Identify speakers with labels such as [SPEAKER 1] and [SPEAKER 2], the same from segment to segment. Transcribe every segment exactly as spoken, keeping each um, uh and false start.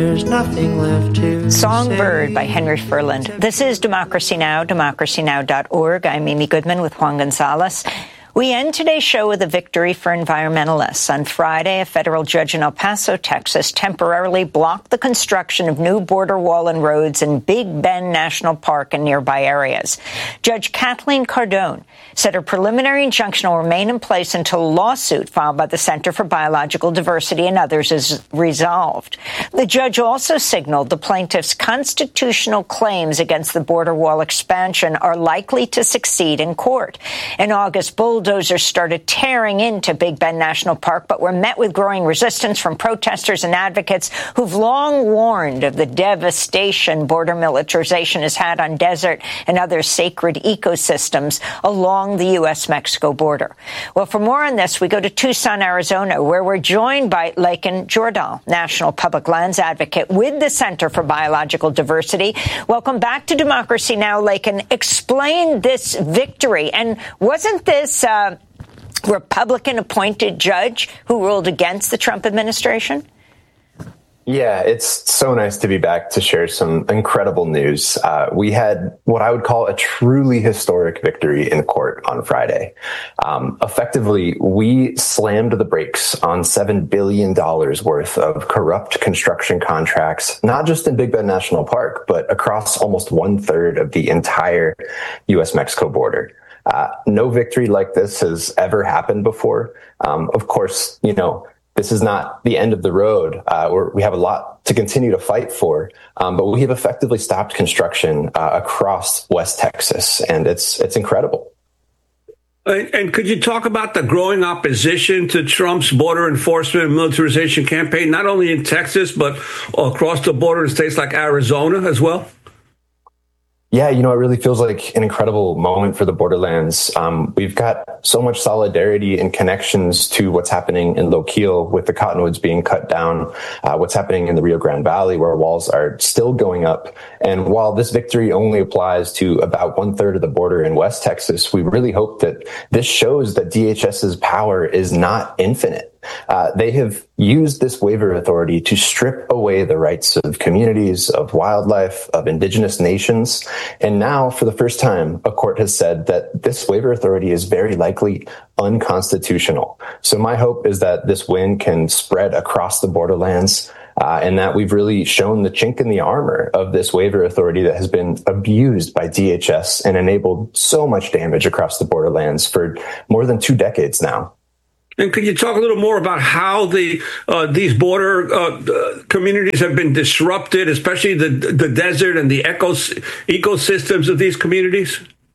[SPEAKER 1] There's nothing left to
[SPEAKER 2] Songbird
[SPEAKER 1] say.
[SPEAKER 2] by Henry Furland. This is Democracy Now!, democracy now dot org. I'm Amy Goodman with Juan Gonzalez. We end today's show with a victory for environmentalists. On Friday, a federal judge in El Paso, Texas, temporarily blocked the construction of new border wall and roads in Big Bend National Park and nearby areas. Judge Kathleen Cardone said her preliminary injunction will remain in place until a lawsuit filed by the Center for Biological Diversity and others is resolved. The judge also signaled the plaintiffs' constitutional claims against the border wall expansion are likely to succeed in court. In August, bulldozers started tearing into Big Bend National Park, but were met with growing resistance from protesters and advocates who've long warned of the devastation border militarization has had on desert and other sacred ecosystems along the U S Mexico border. Well, for more on this, we go to Tucson, Arizona, where we're joined by Laken Jordahl, National Public Lands Advocate with the Center for Biological Diversity. Welcome back to Democracy Now!, Laken. Explain this victory. And wasn't this a Republican-appointed judge who ruled against the Trump administration?
[SPEAKER 3] Yeah, it's so nice to be back to share some incredible news. Uh, we had what I would call a truly historic victory in court on Friday. Um, effectively, we slammed the brakes on seven billion dollars worth of corrupt construction contracts, not just in Big Bend National Park, but across almost one third of the entire U S Mexico border. Uh, no victory like this has ever happened before. Um, of course, you know, this is not the end of the road. Uh, we're, we have a lot to continue to fight for, um, but we have effectively stopped construction uh, across West Texas, and it's it's incredible.
[SPEAKER 4] And could you talk about the growing opposition to Trump's border enforcement and militarization campaign, not only in Texas, but across the border in states like Arizona as well?
[SPEAKER 3] Yeah, you know, it really feels like an incredible moment for the borderlands. Um, we've got so much solidarity and connections to what's happening in Loquillo with the cottonwoods being cut down, uh, what's happening in the Rio Grande Valley where walls are still going up. And while this victory only applies to about one third of the border in West Texas, we really hope that this shows that DHS's power is not infinite. Uh, they have used this waiver authority to strip away the rights of communities, of wildlife, of indigenous nations. And now, for the first time, a court has said that this waiver authority is very likely unconstitutional. So my hope is that this win can spread across the borderlands, uh, and that we've really shown the chink in the armor of this waiver authority that has been abused by D H S and enabled so much damage across the borderlands for more than two decades now.
[SPEAKER 4] And could you talk a little more about how the uh, these border uh, communities have been disrupted, especially the the desert and the ecos- ecosystems of these communities?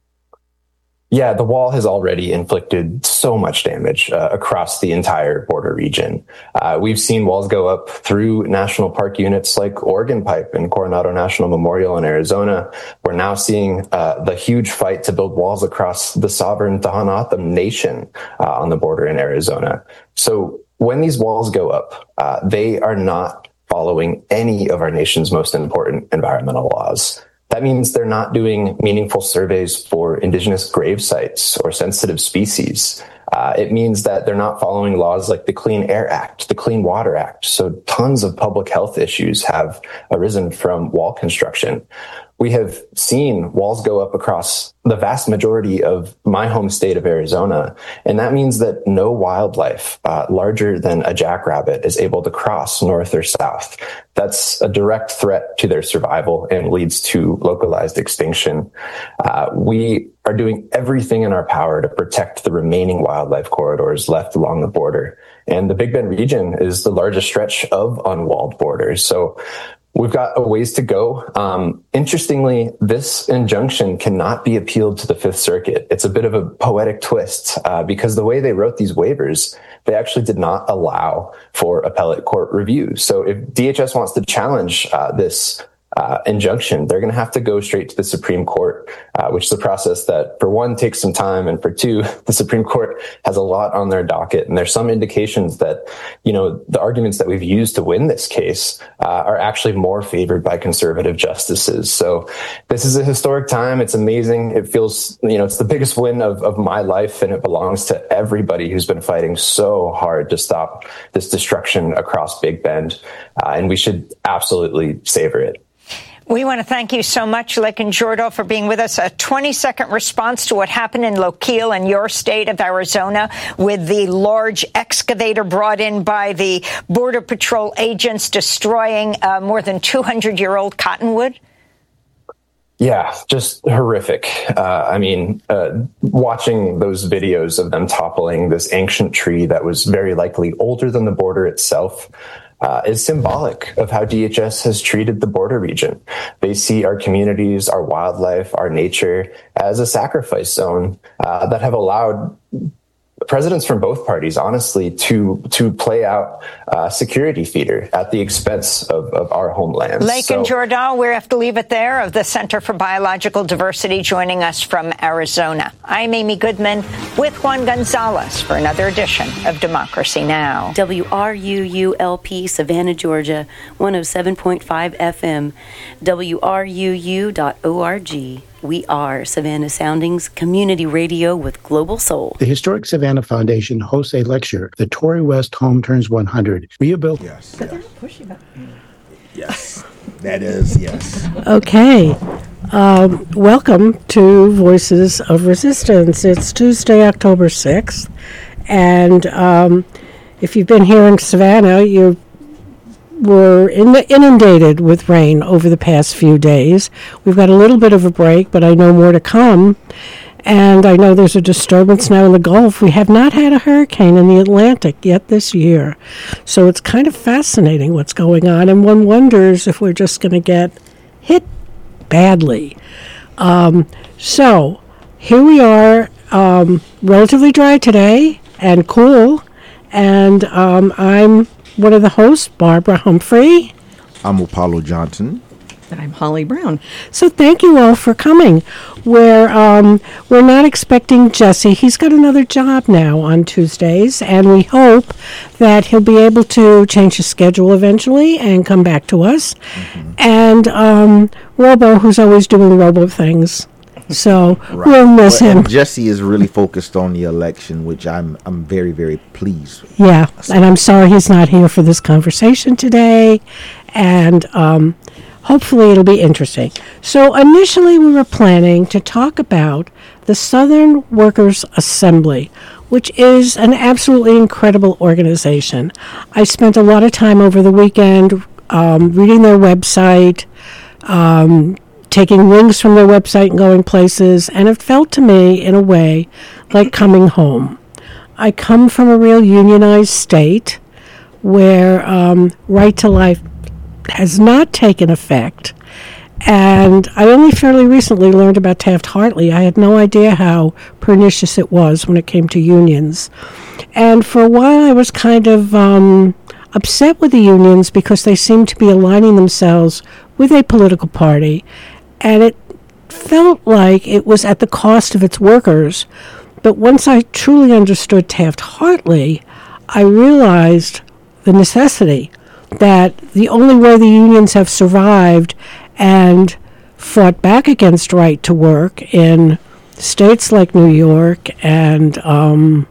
[SPEAKER 3] Yeah, the wall has already inflicted so much damage uh, across the entire border region. Uh, we've seen walls go up through national park units like Oregon Pipe and Coronado National Memorial in Arizona. We're now seeing uh, the huge fight to build walls across the sovereign Tohono O'odham Nation uh, on the border in Arizona. So when these walls go up, uh, they are not following any of our nation's most important environmental laws. That means they're not doing meaningful surveys for indigenous grave sites or sensitive species. Uh, it means that they're not following laws like the Clean Air Act, the Clean Water Act. So tons of public health issues have arisen from wall construction. We have seen walls go up across the vast majority of my home state of Arizona, and that means that no wildlife uh, larger than a jackrabbit is able to cross north or south. That's a direct threat to their survival and leads to localized extinction. Uh, we are doing everything in our power to protect the remaining wildlife corridors left along the border, and the Big Bend region is the largest stretch of unwalled borders. So we've got a ways to go. Um, interestingly, this injunction cannot be appealed to the Fifth Circuit. It's a bit of a poetic twist uh, because the way they wrote these waivers, they actually did not allow for appellate court review. So if D H S wants to challenge uh, this uh, injunction, they're going to have to go straight to the Supreme Court, uh, which is a process that, for one, takes some time, and for two, the Supreme Court has a lot on their docket. And there's some indications that, you know, the arguments that we've used to win this case uh, are actually more favored by conservative justices. So this is a historic time. It's amazing. It feels, you know, it's the biggest win of, of my life, and it belongs to everybody who's been fighting so hard to stop this destruction across Big Bend. Uh, and we should absolutely savor it.
[SPEAKER 2] We want to thank you so much, Laken Jordahl, for being with us. A twenty-second response to what happened in Lochiel in your state of Arizona with the large excavator brought in by the Border Patrol agents destroying uh, more than two hundred year old cottonwood.
[SPEAKER 3] Yeah, just horrific. Uh, I mean, uh, watching those videos of them toppling this ancient tree that was very likely older than the border itself uh, is symbolic of how D H S has treated the border region. They see our communities, our wildlife, our nature as a sacrifice zone uh, that have allowed presidents from both parties, honestly, to to play out uh, security theater at the expense of, of our homeland.
[SPEAKER 2] Laken
[SPEAKER 3] so,
[SPEAKER 2] Jordahl, we have to leave it there, of the Center for Biological Diversity, joining us from Arizona. I'm Amy Goodman with Juan Gonzalez for another edition of Democracy Now!
[SPEAKER 5] W R U U L P, Savannah, Georgia, one oh seven point five F M, W R U U dot org. We are Savannah Soundings Community Radio with Global Soul.
[SPEAKER 6] The Historic Savannah Foundation hosts a lecture, The Tory West Home Turns one hundred. Rebuilt.
[SPEAKER 7] Yes. yes. Yes. That is, yes.
[SPEAKER 8] Okay. Um, welcome to Voices of Resistance. It's Tuesday, October sixth. And um, if you've been here in Savannah, you were in the inundated with rain over the past few days. We've got a little bit of a break, but I know more to come. And I know there's a disturbance now in the Gulf. We have not had a hurricane in the Atlantic yet this year. So it's kind of fascinating what's going on. And one wonders if we're just going to get hit badly. Um, so here we are, um, relatively dry today and cool. And um, I'm one of the hosts, Barbara Humphrey.
[SPEAKER 7] I'm Apollo Johnson.
[SPEAKER 9] And I'm Holly Brown.
[SPEAKER 8] So thank you all for coming. We're, um, we're not expecting Jesse. He's got another job now on Tuesdays, and we hope that he'll be able to change his schedule eventually and come back to us. Mm-hmm. And um, Robo, who's always doing Robo things. So right. We'll miss well, him.
[SPEAKER 7] And Jesse is really focused on the election, which I'm I'm very, very pleased with.
[SPEAKER 8] Yeah, and I'm sorry he's not here for this conversation today. And um, hopefully it'll be interesting. So initially we were planning to talk about the Southern Workers Assembly, which is an absolutely incredible organization. I spent a lot of time over the weekend um, reading their website, um, taking links from their website and going places, and it felt to me, in a way, like coming home. I come from a real unionized state where um, right to life has not taken effect, and I only fairly recently learned about Taft-Hartley. I had no idea how pernicious it was when it came to unions. And for a while I was kind of um, upset with the unions because they seemed to be aligning themselves with a political party, and it felt like it was at the cost of its workers. But once I truly understood Taft-Hartley, I realized the necessity that the only way the unions have survived and fought back against right to work in states like New York and um,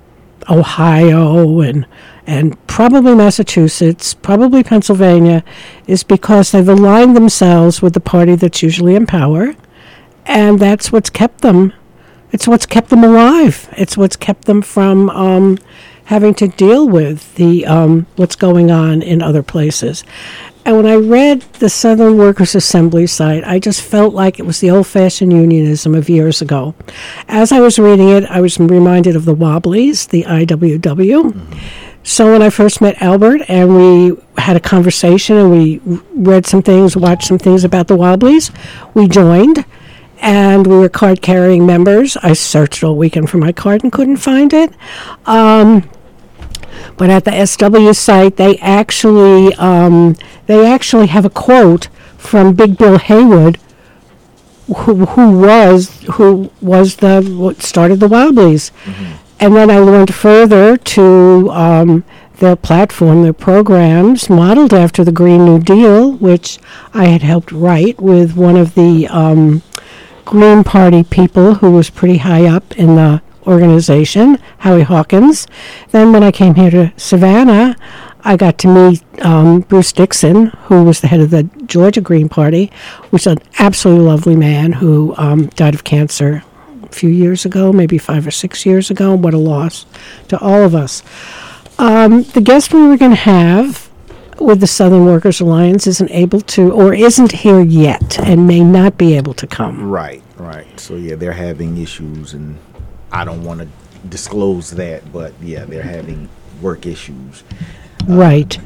[SPEAKER 8] Ohio and and probably Massachusetts, probably Pennsylvania, is because they've aligned themselves with the party that's usually in power, and that's what's kept them. It's what's kept them alive. It's what's kept them from um, having to deal with the um, what's going on in other places. And when I read the Southern Workers Assembly site, I just felt like it was the old-fashioned unionism of years ago. As I was reading it, I was reminded of the Wobblies, the I W W. Mm-hmm. So when I first met Albert and we had a conversation and we read some things, watched some things about the Wobblies, we joined, and we were card-carrying members. I searched all weekend for my card and couldn't find it. Um, but at the S W site, they actually um, they actually have a quote from Big Bill Haywood, who, who was who was the what started the Wobblies. Mm-hmm. And then I learned further to um, their platform, their programs, modeled after the Green New Deal, which I had helped write with one of the um, Green Party people who was pretty high up in the organization, Howie Hawkins. Then when I came here to Savannah, I got to meet um, Bruce Dixon, who was the head of the Georgia Green Party, which is an absolutely lovely man who um, died of cancer a few years ago, maybe five or six years ago. What a loss to all of us. Um, the guest we were going to have with the Southern Workers Alliance isn't able to, or isn't here yet, and may not be able to come.
[SPEAKER 7] Right, right. So, yeah, they're having issues, and I don't want to disclose that, but, yeah, they're having work issues.
[SPEAKER 8] Right.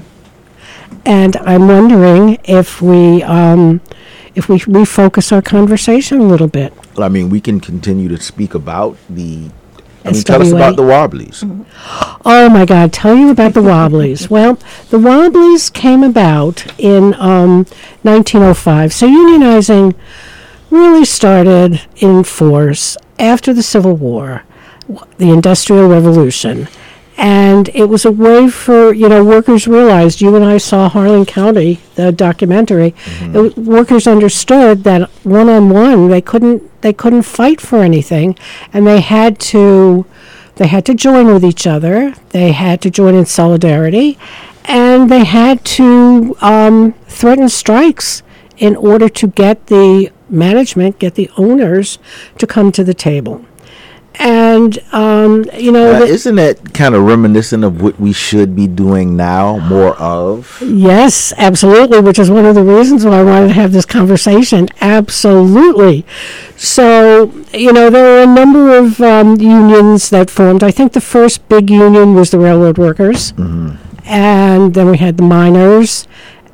[SPEAKER 8] And I'm wondering if we um, if we refocus our conversation a little bit.
[SPEAKER 7] Well, I mean, we can continue to speak about the... I mean,
[SPEAKER 8] S W A.
[SPEAKER 7] tell us about the Wobblies.
[SPEAKER 8] Mm-hmm. Oh, my God. Tell you about the Wobblies. Well, the Wobblies came about in um, nineteen oh five. So unionizing really started in force after the Civil War, the Industrial Revolution. And it was a way for, you know, workers realized, you and I saw Harlan County, the documentary, mm-hmm. it, workers understood that one-on-one they couldn't they couldn't fight for anything, and they had to they had to join with each other, they had to join in solidarity, and they had to um, threaten strikes in order to get the management, get the owners to come to the table. And, um, you know...
[SPEAKER 7] Uh, the, isn't that kind of reminiscent of what we should be doing now, more of?
[SPEAKER 8] Yes, absolutely, which is one of the reasons why I wanted to have this conversation. Absolutely. So, you know, there are a number of um, unions that formed. I think the first big union was the railroad workers. Mm-hmm. And then we had the miners.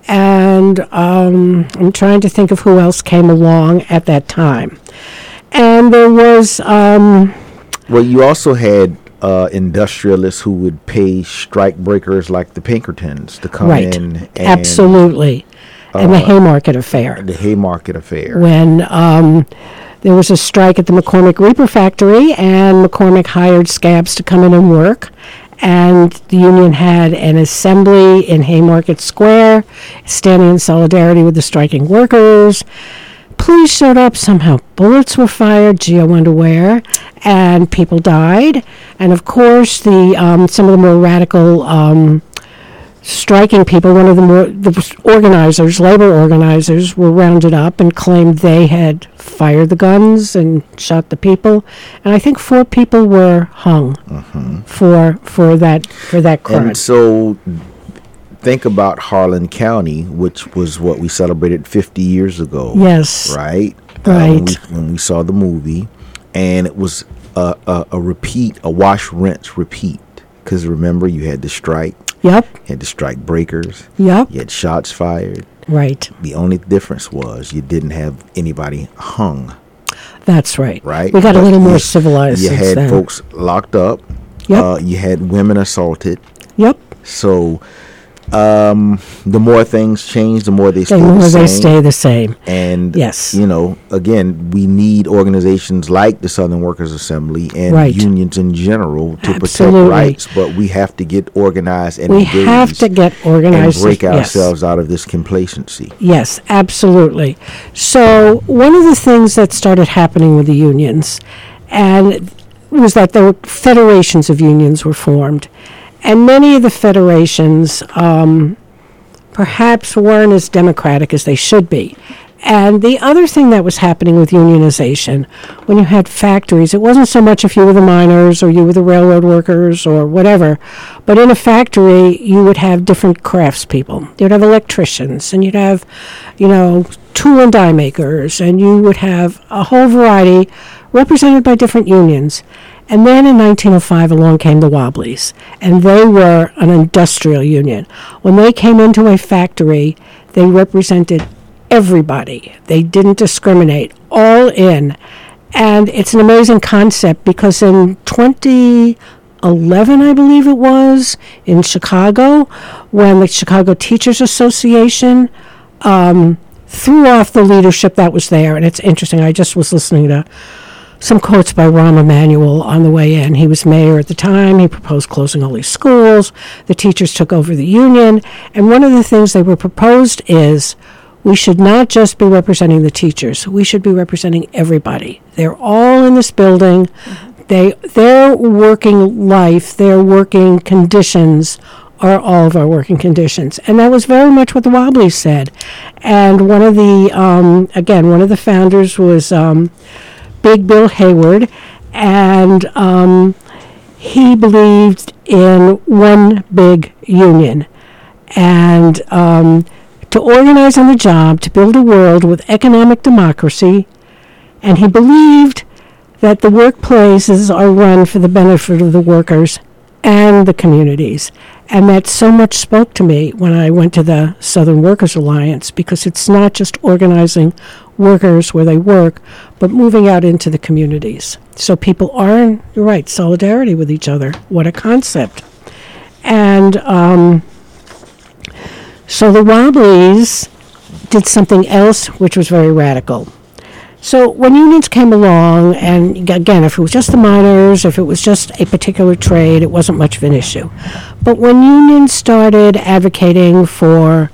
[SPEAKER 8] And um, I'm trying to think of who else came along at that time. And there was... Um,
[SPEAKER 7] Well, you also had uh, industrialists who would pay strike breakers like the Pinkertons to come
[SPEAKER 8] right.
[SPEAKER 7] in. And,
[SPEAKER 8] absolutely. Uh, and the Haymarket Affair.
[SPEAKER 7] The Haymarket Affair.
[SPEAKER 8] When um, there was a strike at the McCormick Reaper factory, and McCormick hired scabs to come in and work. And the union had an assembly in Haymarket Square, standing in solidarity with the striking workers. Police showed up, somehow bullets were fired, gee, I wonder where, and people died. And of course, the um, some of the more radical um, striking people, one of the more the organizers, labor organizers, were rounded up and claimed they had fired the guns and shot the people. And I think four people were hung mm-hmm. for for that for that crime.
[SPEAKER 7] And so, think about Harlan County, which was what we celebrated fifty years ago.
[SPEAKER 8] Yes.
[SPEAKER 7] Right?
[SPEAKER 8] Right.
[SPEAKER 7] Uh, when, we, when we saw the movie. And it was a, a, a repeat, a wash, rinse, repeat. Because remember, you had the strike.
[SPEAKER 8] Yep.
[SPEAKER 7] You had the strike breakers.
[SPEAKER 8] Yep.
[SPEAKER 7] You had shots fired.
[SPEAKER 8] Right.
[SPEAKER 7] The only difference was you didn't have anybody hung.
[SPEAKER 8] That's right.
[SPEAKER 7] Right?
[SPEAKER 8] We got
[SPEAKER 7] but
[SPEAKER 8] a little
[SPEAKER 7] you,
[SPEAKER 8] more civilized
[SPEAKER 7] You
[SPEAKER 8] since
[SPEAKER 7] had
[SPEAKER 8] then.
[SPEAKER 7] folks locked up.
[SPEAKER 8] Yep.
[SPEAKER 7] Uh, you had women assaulted.
[SPEAKER 8] Yep.
[SPEAKER 7] So um, the more things change, the more they stay
[SPEAKER 8] the more
[SPEAKER 7] the same.
[SPEAKER 8] they stay the same.
[SPEAKER 7] And,
[SPEAKER 8] yes.
[SPEAKER 7] you know, again, we need organizations like the Southern Workers Assembly and
[SPEAKER 8] right.
[SPEAKER 7] unions in general to
[SPEAKER 8] Absolutely.
[SPEAKER 7] protect rights, but we have to get organized and
[SPEAKER 8] we
[SPEAKER 7] engaged.
[SPEAKER 8] have to get organized
[SPEAKER 7] and break
[SPEAKER 8] yes.
[SPEAKER 7] ourselves out of this complacency.
[SPEAKER 8] Yes, absolutely. So one of the things that started happening with the unions and was that there were federations of unions were formed. And many of the federations um, perhaps weren't as democratic as they should be. And the other thing that was happening with unionization, when you had factories, it wasn't so much if you were the miners or you were the railroad workers or whatever, but in a factory you would have different craftspeople. You'd have electricians, and you'd have, you know, tool and die makers, and you would have a whole variety represented by different unions. And then in nineteen oh five along came the Wobblies, and they were an industrial union. When they came into a factory, they represented everybody. They didn't discriminate, all in. And it's an amazing concept because in twenty eleven, I believe it was, in Chicago, when the Chicago Teachers Association um, threw off the leadership that was there. And it's interesting. I just was listening to some quotes by Rahm Emanuel on the way in. He was mayor at the time. He proposed closing all these schools. The teachers took over the union. And one of the things they were proposed is we should not just be representing the teachers. We should be representing everybody. They're all in this building. Mm-hmm. They, their working life, their working conditions are all of our working conditions. And that was very much what the Wobblies said. And one of the, um, again, one of the founders was um, Big Bill Hayward, and um, he believed in one big union. And um, to organize on the job, to build a world with economic democracy, and he believed that the workplaces are run for the benefit of the workers and the communities. And that so much spoke to me when I went to the Southern Workers Alliance, because it's not just organizing workers where they work, but moving out into the communities. So people are, you're right, solidarity with each other. What a concept. And um, so the Wobblies did something else which was very radical. So when unions came along, and again, if it was just the miners, if it was just a particular trade, it wasn't much of an issue. But when unions started advocating for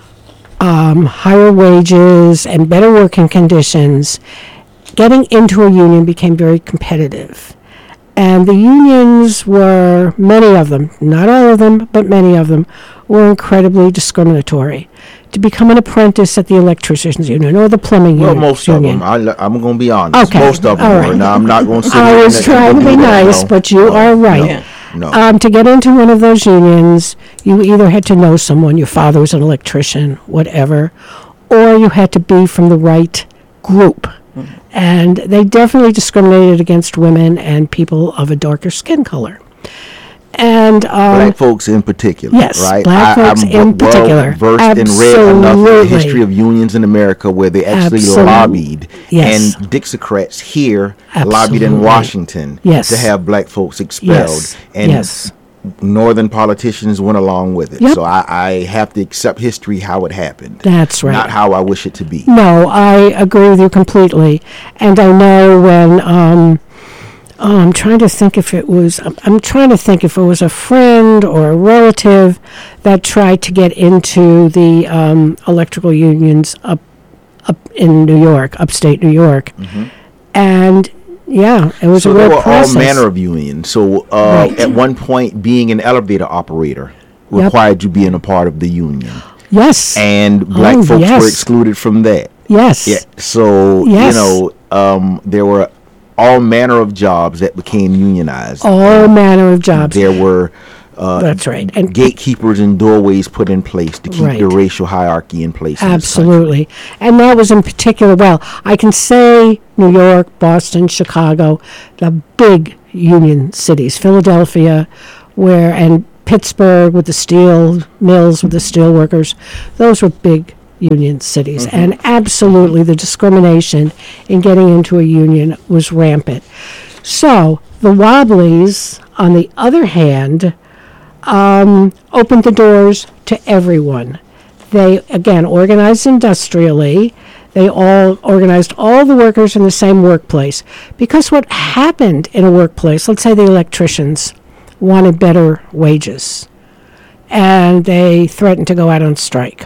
[SPEAKER 8] um, higher wages and better working conditions, getting into a union became very competitive. And the unions were, many of them, not all of them, but many of them, were incredibly discriminatory. To become an apprentice at the electricians union or the plumbing
[SPEAKER 7] well,
[SPEAKER 8] union.
[SPEAKER 7] Well, most
[SPEAKER 8] union.
[SPEAKER 7] of them. I, I'm going to be honest.
[SPEAKER 8] Okay.
[SPEAKER 7] Most of them
[SPEAKER 8] All
[SPEAKER 7] were.
[SPEAKER 8] right.
[SPEAKER 7] Now, I'm not going to say
[SPEAKER 8] I was trying to be nice,
[SPEAKER 7] no.
[SPEAKER 8] but you
[SPEAKER 7] no.
[SPEAKER 8] are right.
[SPEAKER 7] No. no.
[SPEAKER 8] Um, to get into one of those unions, you either had to know someone, your father was an electrician, whatever, or you had to be from the right group. Mm-hmm. And they definitely discriminated against women and people of a darker skin color. And um,
[SPEAKER 7] black folks in particular,
[SPEAKER 8] yes,
[SPEAKER 7] right?
[SPEAKER 8] black
[SPEAKER 7] I,
[SPEAKER 8] folks
[SPEAKER 7] I'm
[SPEAKER 8] in
[SPEAKER 7] well
[SPEAKER 8] particular.
[SPEAKER 7] versed
[SPEAKER 8] Absolutely.
[SPEAKER 7] and read enough of the history of unions in America where they actually
[SPEAKER 8] Absolutely.
[SPEAKER 7] lobbied,
[SPEAKER 8] yes.
[SPEAKER 7] and Dixiecrats here
[SPEAKER 8] Absolutely.
[SPEAKER 7] lobbied in Washington
[SPEAKER 8] yes.
[SPEAKER 7] to have black folks expelled,
[SPEAKER 8] yes.
[SPEAKER 7] and
[SPEAKER 8] yes.
[SPEAKER 7] northern politicians went along with it.
[SPEAKER 8] Yep.
[SPEAKER 7] So I, I have to accept history how it happened.
[SPEAKER 8] That's right.
[SPEAKER 7] Not how I wish it to be.
[SPEAKER 8] No, I agree with you completely. And I know when, um, oh, I'm trying to think if it was, I'm, I'm trying to think if it was a friend or a relative that tried to get into the um, electrical unions up, up in New York, upstate New York. Mm-hmm. And yeah, it was
[SPEAKER 7] so
[SPEAKER 8] a real
[SPEAKER 7] there were
[SPEAKER 8] process.
[SPEAKER 7] all manner of unions. So uh,
[SPEAKER 8] right.
[SPEAKER 7] at one point, being an elevator operator required yep. you being a part of the union.
[SPEAKER 8] Yes.
[SPEAKER 7] And black
[SPEAKER 8] oh,
[SPEAKER 7] folks
[SPEAKER 8] yes.
[SPEAKER 7] were excluded from that.
[SPEAKER 8] Yes.
[SPEAKER 7] Yeah. So,
[SPEAKER 8] yes.
[SPEAKER 7] you know, um, there were all manner of jobs that became unionized.
[SPEAKER 8] All um, manner of jobs.
[SPEAKER 7] There were uh,
[SPEAKER 8] That's right. And
[SPEAKER 7] gatekeepers and doorways put in place to keep
[SPEAKER 8] right.
[SPEAKER 7] the racial hierarchy in place.
[SPEAKER 8] Absolutely.
[SPEAKER 7] In
[SPEAKER 8] and that was in particular, well, I can say New York, Boston, Chicago, the big union cities, Philadelphia, where, and Pittsburgh with the steel mills, with the steel workers, those were big union cities. Mm-hmm. And absolutely the discrimination in getting into a union was rampant. So the Wobblies, on the other hand, um, opened the doors to everyone. They, again, organized industrially. They all organized all the workers in the same workplace. Because what happened in a workplace, let's say the electricians wanted better wages, and they threatened to go out on strike.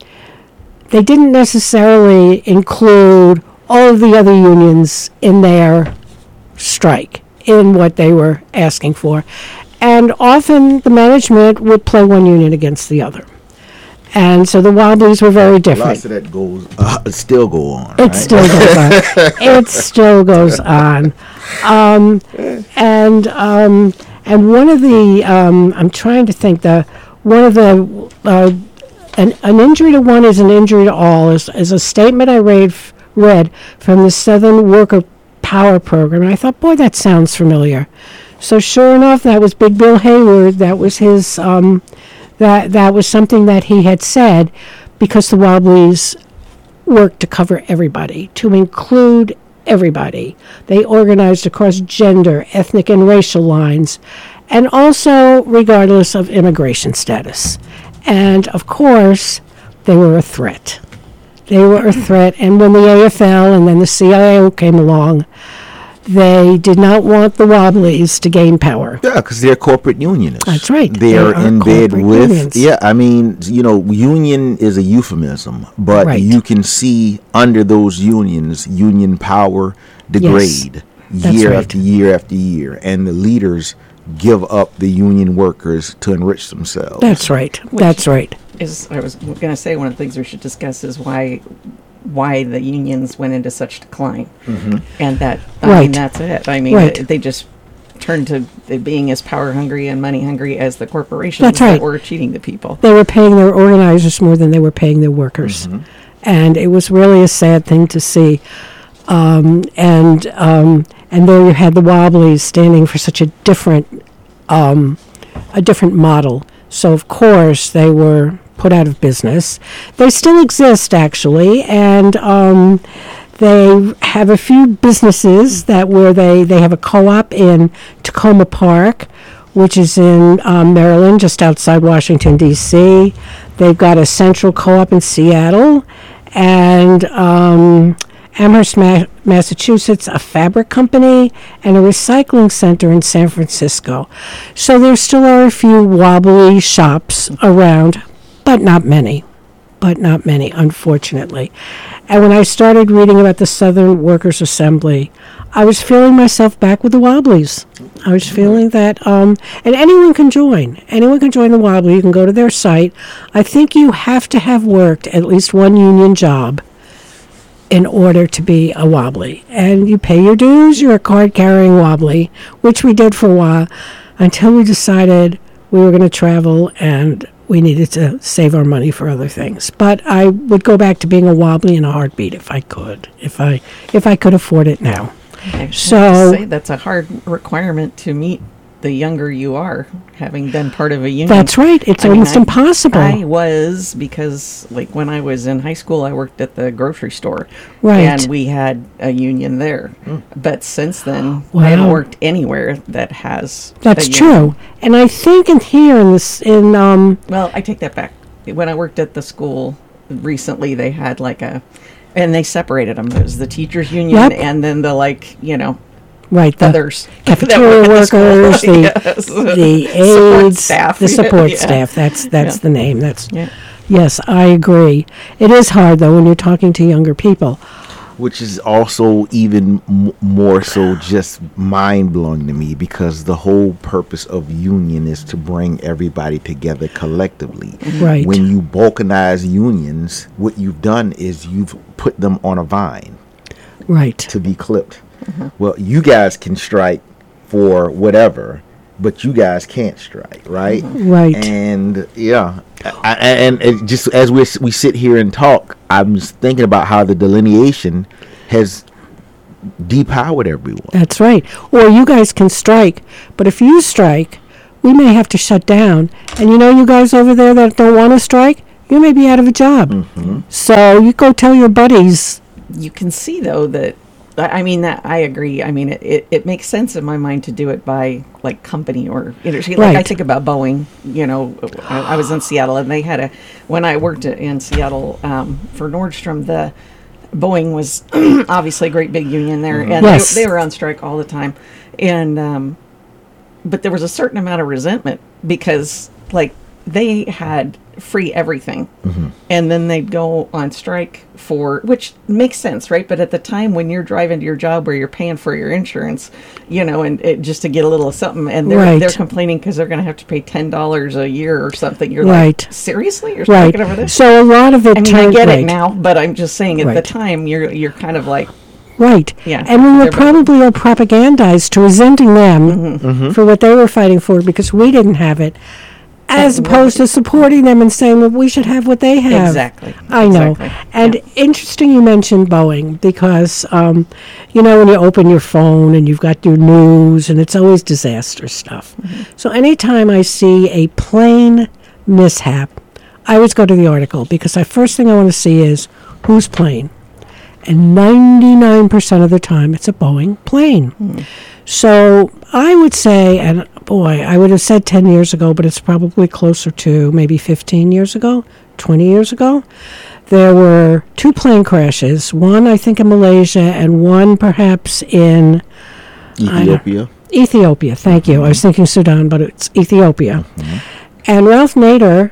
[SPEAKER 8] They didn't necessarily include all of the other unions in their strike, in what they were asking for. And often the management would play one union against the other. And so the Wobblies were very different.
[SPEAKER 7] Lots of that goes, uh, still go on.
[SPEAKER 8] It
[SPEAKER 7] right?
[SPEAKER 8] still goes on. It still goes on. Um, and um, and one of the, um, I'm trying to think, the one of the, uh, an, an injury to one is an injury to all, is, is a statement I read, read from the Southern Worker Power Program. And I thought, boy, that sounds familiar. So sure enough, that was Big Bill Hayward. That was his, um, that that was something that he had said, because the Wobblies worked to cover everybody, to include everybody. They organized across gender, ethnic, and racial lines, and also regardless of immigration status. And of course, they were a threat. They were a threat. And when the A F L and then the C I O came along, they did not want the Wobblies to gain power.
[SPEAKER 7] Yeah, because they're corporate unionists.
[SPEAKER 8] That's right.
[SPEAKER 7] They're
[SPEAKER 8] They are
[SPEAKER 7] in bed
[SPEAKER 8] corporate
[SPEAKER 7] with.
[SPEAKER 8] unions.
[SPEAKER 7] Yeah, I mean, you know, union is a euphemism, but
[SPEAKER 8] Right.
[SPEAKER 7] you can see under those unions, union power degrade
[SPEAKER 8] That's
[SPEAKER 7] year
[SPEAKER 8] right.
[SPEAKER 7] after year after year, and the leaders give up the union workers to enrich themselves.
[SPEAKER 8] That's right. That's right.
[SPEAKER 9] Is I was going to say one of the things we should discuss is why why the unions went into such decline,
[SPEAKER 7] Mm-hmm.
[SPEAKER 9] and that I
[SPEAKER 8] Right.
[SPEAKER 9] mean that's it. I mean
[SPEAKER 8] Right.
[SPEAKER 9] they, they just turned to being as power hungry and money hungry as the corporations
[SPEAKER 8] That's right.
[SPEAKER 9] that were cheating the people.
[SPEAKER 8] They were paying their organizers more than they were paying their workers. And it was really a sad thing to see. Um, and um, and there you had the Wobblies standing for such a different um, a different model. So of course they were put out of business. They still exist actually, and um, they have a few businesses that where they, they have a co-op in Tacoma Park, which is in um, Maryland, just outside Washington, D C. They've got a central co-op in Seattle, and um, Amherst, Ma- Massachusetts, a fabric company, and a recycling center in San Francisco. So there still are a few wobbly shops around, but not many. But not many, unfortunately. And when I started reading about the Southern Workers Assembly, I was feeling myself back with the Wobblies. I was feeling that, um, and anyone can join. Anyone can join the Wobbly. You can go to their site. I think you have to have worked at least one union job in order to be a Wobbly. And you pay your dues, you're a card-carrying Wobbly, which we did for a while, until we decided we were going to travel and we needed to save our money for other things. But I would go back to being a Wobbly in a heartbeat if I could, if I if I could afford it now.
[SPEAKER 9] I
[SPEAKER 8] So-
[SPEAKER 9] have to say that's a hard requirement to meet the younger you are, having been part of a union.
[SPEAKER 8] That's right. It's
[SPEAKER 9] I mean,
[SPEAKER 8] almost
[SPEAKER 9] I-
[SPEAKER 8] impossible.
[SPEAKER 9] I was, because like when I was in high school, I worked at the grocery store.
[SPEAKER 8] Right.
[SPEAKER 9] And we had a union there. But since then, I haven't
[SPEAKER 8] Wow.
[SPEAKER 9] worked anywhere that has
[SPEAKER 8] That's
[SPEAKER 9] a union.
[SPEAKER 8] true. And I think in here in this in um
[SPEAKER 9] Well, I take that back. When I worked at the school recently, they had like a, and they separated them. It was the teachers union
[SPEAKER 8] Yep.
[SPEAKER 9] and then the like, you know,
[SPEAKER 8] right the
[SPEAKER 9] others.
[SPEAKER 8] cafeteria
[SPEAKER 9] that work at the school.
[SPEAKER 8] workers, the
[SPEAKER 9] Yes.
[SPEAKER 8] the
[SPEAKER 9] Support
[SPEAKER 8] aides,
[SPEAKER 9] staff.
[SPEAKER 8] the support
[SPEAKER 9] Yeah.
[SPEAKER 8] staff. That's that's
[SPEAKER 9] Yeah.
[SPEAKER 8] the name. That's
[SPEAKER 9] Yeah.
[SPEAKER 8] yes, I agree. It is hard though when you're talking to younger people.
[SPEAKER 7] Which is also even m- more so just mind-blowing to me, because the whole purpose of union is to bring everybody together collectively.
[SPEAKER 8] Right.
[SPEAKER 7] When you balkanize unions, what you've done is you've put them on a vine
[SPEAKER 8] Right.
[SPEAKER 7] to be clipped. Well, you guys can strike for whatever, but you guys can't strike, right?
[SPEAKER 8] Right.
[SPEAKER 7] And yeah, I, I- and it just as we we sit here and talk, I'm just thinking about how the delineation has depowered everyone.
[SPEAKER 8] That's right. Or you guys can strike, but if you strike, we may have to shut down. And you know, you guys over there that don't want to strike, you may be out of a job.
[SPEAKER 7] Mm-hmm.
[SPEAKER 8] So you go tell your buddies.
[SPEAKER 9] You can see though that, I I mean, that I agree. I mean, it, it, it makes sense in my mind to do it by like company or, you know, like I
[SPEAKER 8] Right.
[SPEAKER 9] think about Boeing, you know, I, I was in Seattle and they had a, when I worked in Seattle um, for Nordstrom, the Boeing was obviously a great big union there, and
[SPEAKER 8] Yes.
[SPEAKER 9] they, they were on strike all the time. And, um, but there was a certain amount of resentment because like they had free everything, and then they'd go on strike for, which makes sense, right? But at the time when you're driving to your job where you're paying for your insurance, you know, and it, just to get a little something, and they're
[SPEAKER 8] Right.
[SPEAKER 9] they're complaining because they're going to have to pay ten dollars a year or something. You're
[SPEAKER 8] Right.
[SPEAKER 9] like, seriously, you're
[SPEAKER 8] Right.
[SPEAKER 9] striking over this?
[SPEAKER 8] So a lot of it
[SPEAKER 9] I mean, I
[SPEAKER 8] turned
[SPEAKER 9] get
[SPEAKER 8] right.
[SPEAKER 9] it now, but I'm just saying at the
[SPEAKER 8] Right.
[SPEAKER 9] time you're you're kind of like,
[SPEAKER 8] Right.
[SPEAKER 9] Yeah.
[SPEAKER 8] And we were
[SPEAKER 9] They're-
[SPEAKER 8] probably all propagandized to resenting them
[SPEAKER 9] Mm-hmm.
[SPEAKER 8] for what they were fighting for because we didn't have it, as opposed to supporting them and saying, well, we should have what they have.
[SPEAKER 9] Exactly.
[SPEAKER 8] I know.
[SPEAKER 9] Exactly.
[SPEAKER 8] And
[SPEAKER 9] Yeah.
[SPEAKER 8] interesting you mentioned Boeing because, um, you know, when you open your phone and you've got your news and it's always disaster stuff.
[SPEAKER 9] Mm-hmm.
[SPEAKER 8] So anytime I see a plane mishap, I always go to the article because the first thing I want to see is whose plane. And ninety-nine percent of the time, it's a Boeing plane. So I would say, and boy, I would have said ten years ago, but it's probably closer to maybe fifteen years ago, twenty years ago, there were two plane crashes, one I think in Malaysia and one perhaps in
[SPEAKER 7] Ethiopia.
[SPEAKER 8] Ethiopia, thank you. I was thinking Sudan, but it's Ethiopia.
[SPEAKER 7] Mm-hmm.
[SPEAKER 8] And Ralph Nader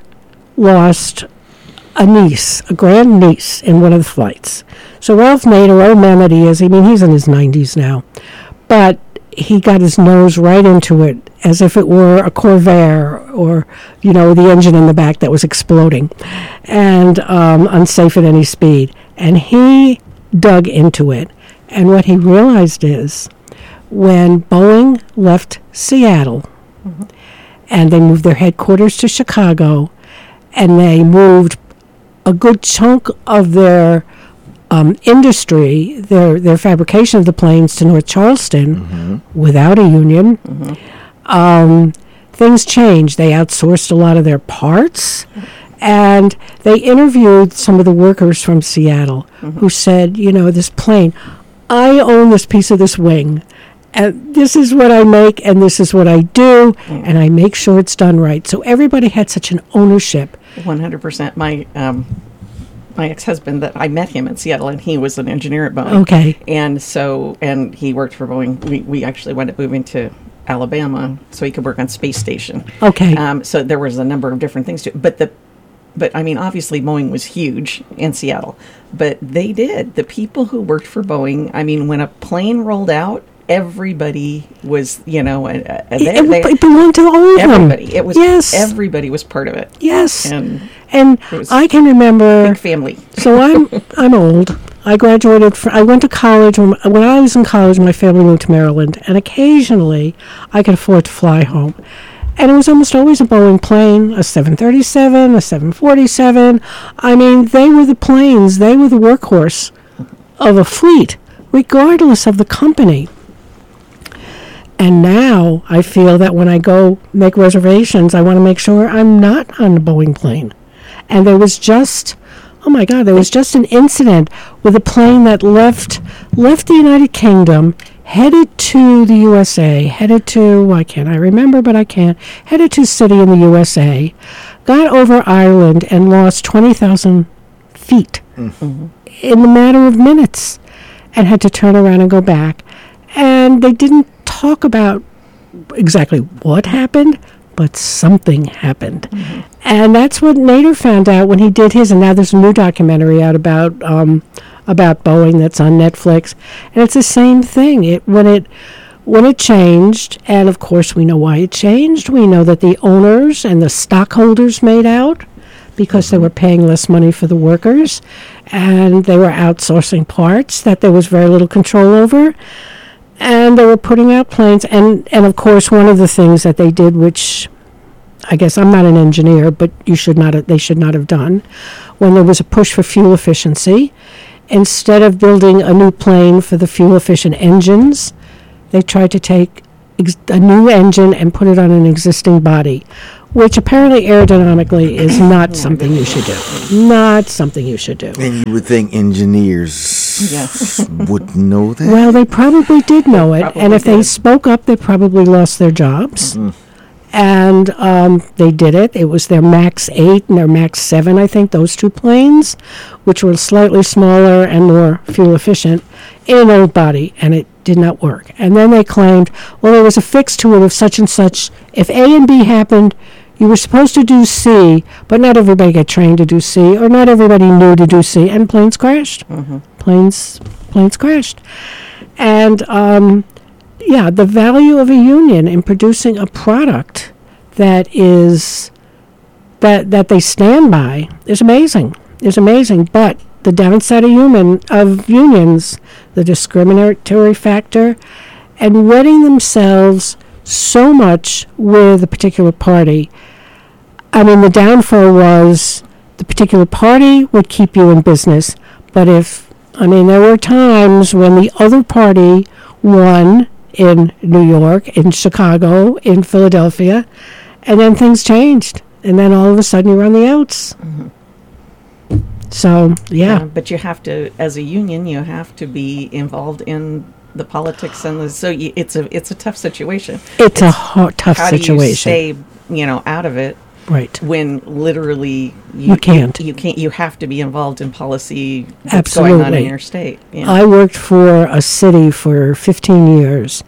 [SPEAKER 8] lost a niece, a grand niece, in one of the flights. So Ralph Nader, old man that he is, I mean, he's in his nineties now, but he got his nose right into it as if it were a Corvair or, you know, the engine in the back that was exploding and um, unsafe at any speed. And he dug into it. And what he realized is when Boeing left Seattle mm-hmm. and they moved their headquarters to Chicago and they moved a good chunk of their um, industry, their their fabrication of the planes to North Charleston mm-hmm. without a union, mm-hmm. um, things changed. They outsourced a lot of their parts, and they interviewed some of the workers from Seattle mm-hmm. who said, you know, this plane, I own this piece of this wing, and this is what I make, and this is what I do, mm-hmm. and I make sure it's done right. So everybody had such an ownership.
[SPEAKER 9] one hundred percent. My um, my ex-husband, that I met him in Seattle, and he was an engineer at Boeing.
[SPEAKER 8] Okay.
[SPEAKER 9] And so, and he worked for Boeing. We, we actually wound up moving to Alabama so he could work on Space Station.
[SPEAKER 8] Okay.
[SPEAKER 9] Um, so there was a number of different things to it. But the, but I mean, obviously Boeing was huge in Seattle, but they did. The people who worked for Boeing, I mean, when a plane rolled out, everybody was, you know, uh, they,
[SPEAKER 8] it,
[SPEAKER 9] they,
[SPEAKER 8] it belonged to all of them.
[SPEAKER 9] Everybody. It was,
[SPEAKER 8] yes.
[SPEAKER 9] Everybody was part of it.
[SPEAKER 8] Yes.
[SPEAKER 9] And,
[SPEAKER 8] and I can remember.
[SPEAKER 9] Big family.
[SPEAKER 8] So I'm I'm old. I graduated. Fr- I went to college. When, when I was in college, my family moved to Maryland, and occasionally I could afford to fly home. And it was almost always a Boeing plane, a seven thirty-seven, a seven forty-seven. I mean, they were the planes. They were the workhorse of a fleet, regardless of the company. And now I feel that when I go make reservations, I want to make sure I'm not on a Boeing plane. And there was just, oh my God, there was just an incident with a plane that left left the United Kingdom, headed to the U S A, headed to, why can't I remember, but I can't, headed to a city in the U S A, got over Ireland and lost twenty thousand feet mm-hmm. in the matter of minutes and had to turn around and go back. And they didn't talk about exactly what happened, but something happened. Mm-hmm. And that's what Nader found out when he did his, and now there's a new documentary out about um, about Boeing that's on Netflix. And it's the same thing. It when it when it changed, and of course we know why it changed. We know that the owners and the stockholders made out because mm-hmm. they were paying less money for the workers, and they were outsourcing parts that there was very little control over. And they were putting out planes, and, and of course, one of the things that they did, which I guess I'm not an engineer, but you should not have, they should not have done, when there was a push for fuel efficiency, instead of building a new plane for the fuel-efficient engines, they tried to take ex- a new engine and put it on an existing body, which apparently aerodynamically is not something you should do. Not something you should do.
[SPEAKER 7] And you would think engineers yes. would know that.
[SPEAKER 8] Well, they probably did know it.
[SPEAKER 9] Probably
[SPEAKER 8] and if
[SPEAKER 9] did.
[SPEAKER 8] they spoke up, they probably lost their jobs. Mm-hmm. And um, they did it. It was their MAX eight and their MAX seven, I think, those two planes, which were slightly smaller and more fuel efficient, in an old body, and it did not work. And then they claimed, well, there was a fix to it of such and such. If A and B happened, you were supposed to do C, but not everybody got trained to do C, or not everybody knew to do C, and planes crashed. Mm-hmm. Planes, planes crashed. And, um, yeah, the value of a union in producing a product that is, that that they stand by is amazing. Is amazing. But the downside of human of unions, the discriminatory factor, and wedding themselves so much with a particular party. I mean, the downfall was the particular party would keep you in business, but if, I mean, there were times when the other party won in New York, in Chicago, in Philadelphia, and then things changed, and then all of a sudden you're on the outs. Mm-hmm. So, yeah.
[SPEAKER 9] Uh, but you have to, as a union, you have to be involved in the politics, and the, so you, it's a it's a tough situation.
[SPEAKER 8] It's, it's a hard, tough
[SPEAKER 9] how
[SPEAKER 8] situation.
[SPEAKER 9] How do you stay, you know, out of it?
[SPEAKER 8] Right.
[SPEAKER 9] When literally you,
[SPEAKER 8] You can't.
[SPEAKER 9] You can't. You have to be involved in policy that's
[SPEAKER 8] Absolutely.
[SPEAKER 9] going on in your state. Yeah.
[SPEAKER 8] I worked for a city for fifteen years,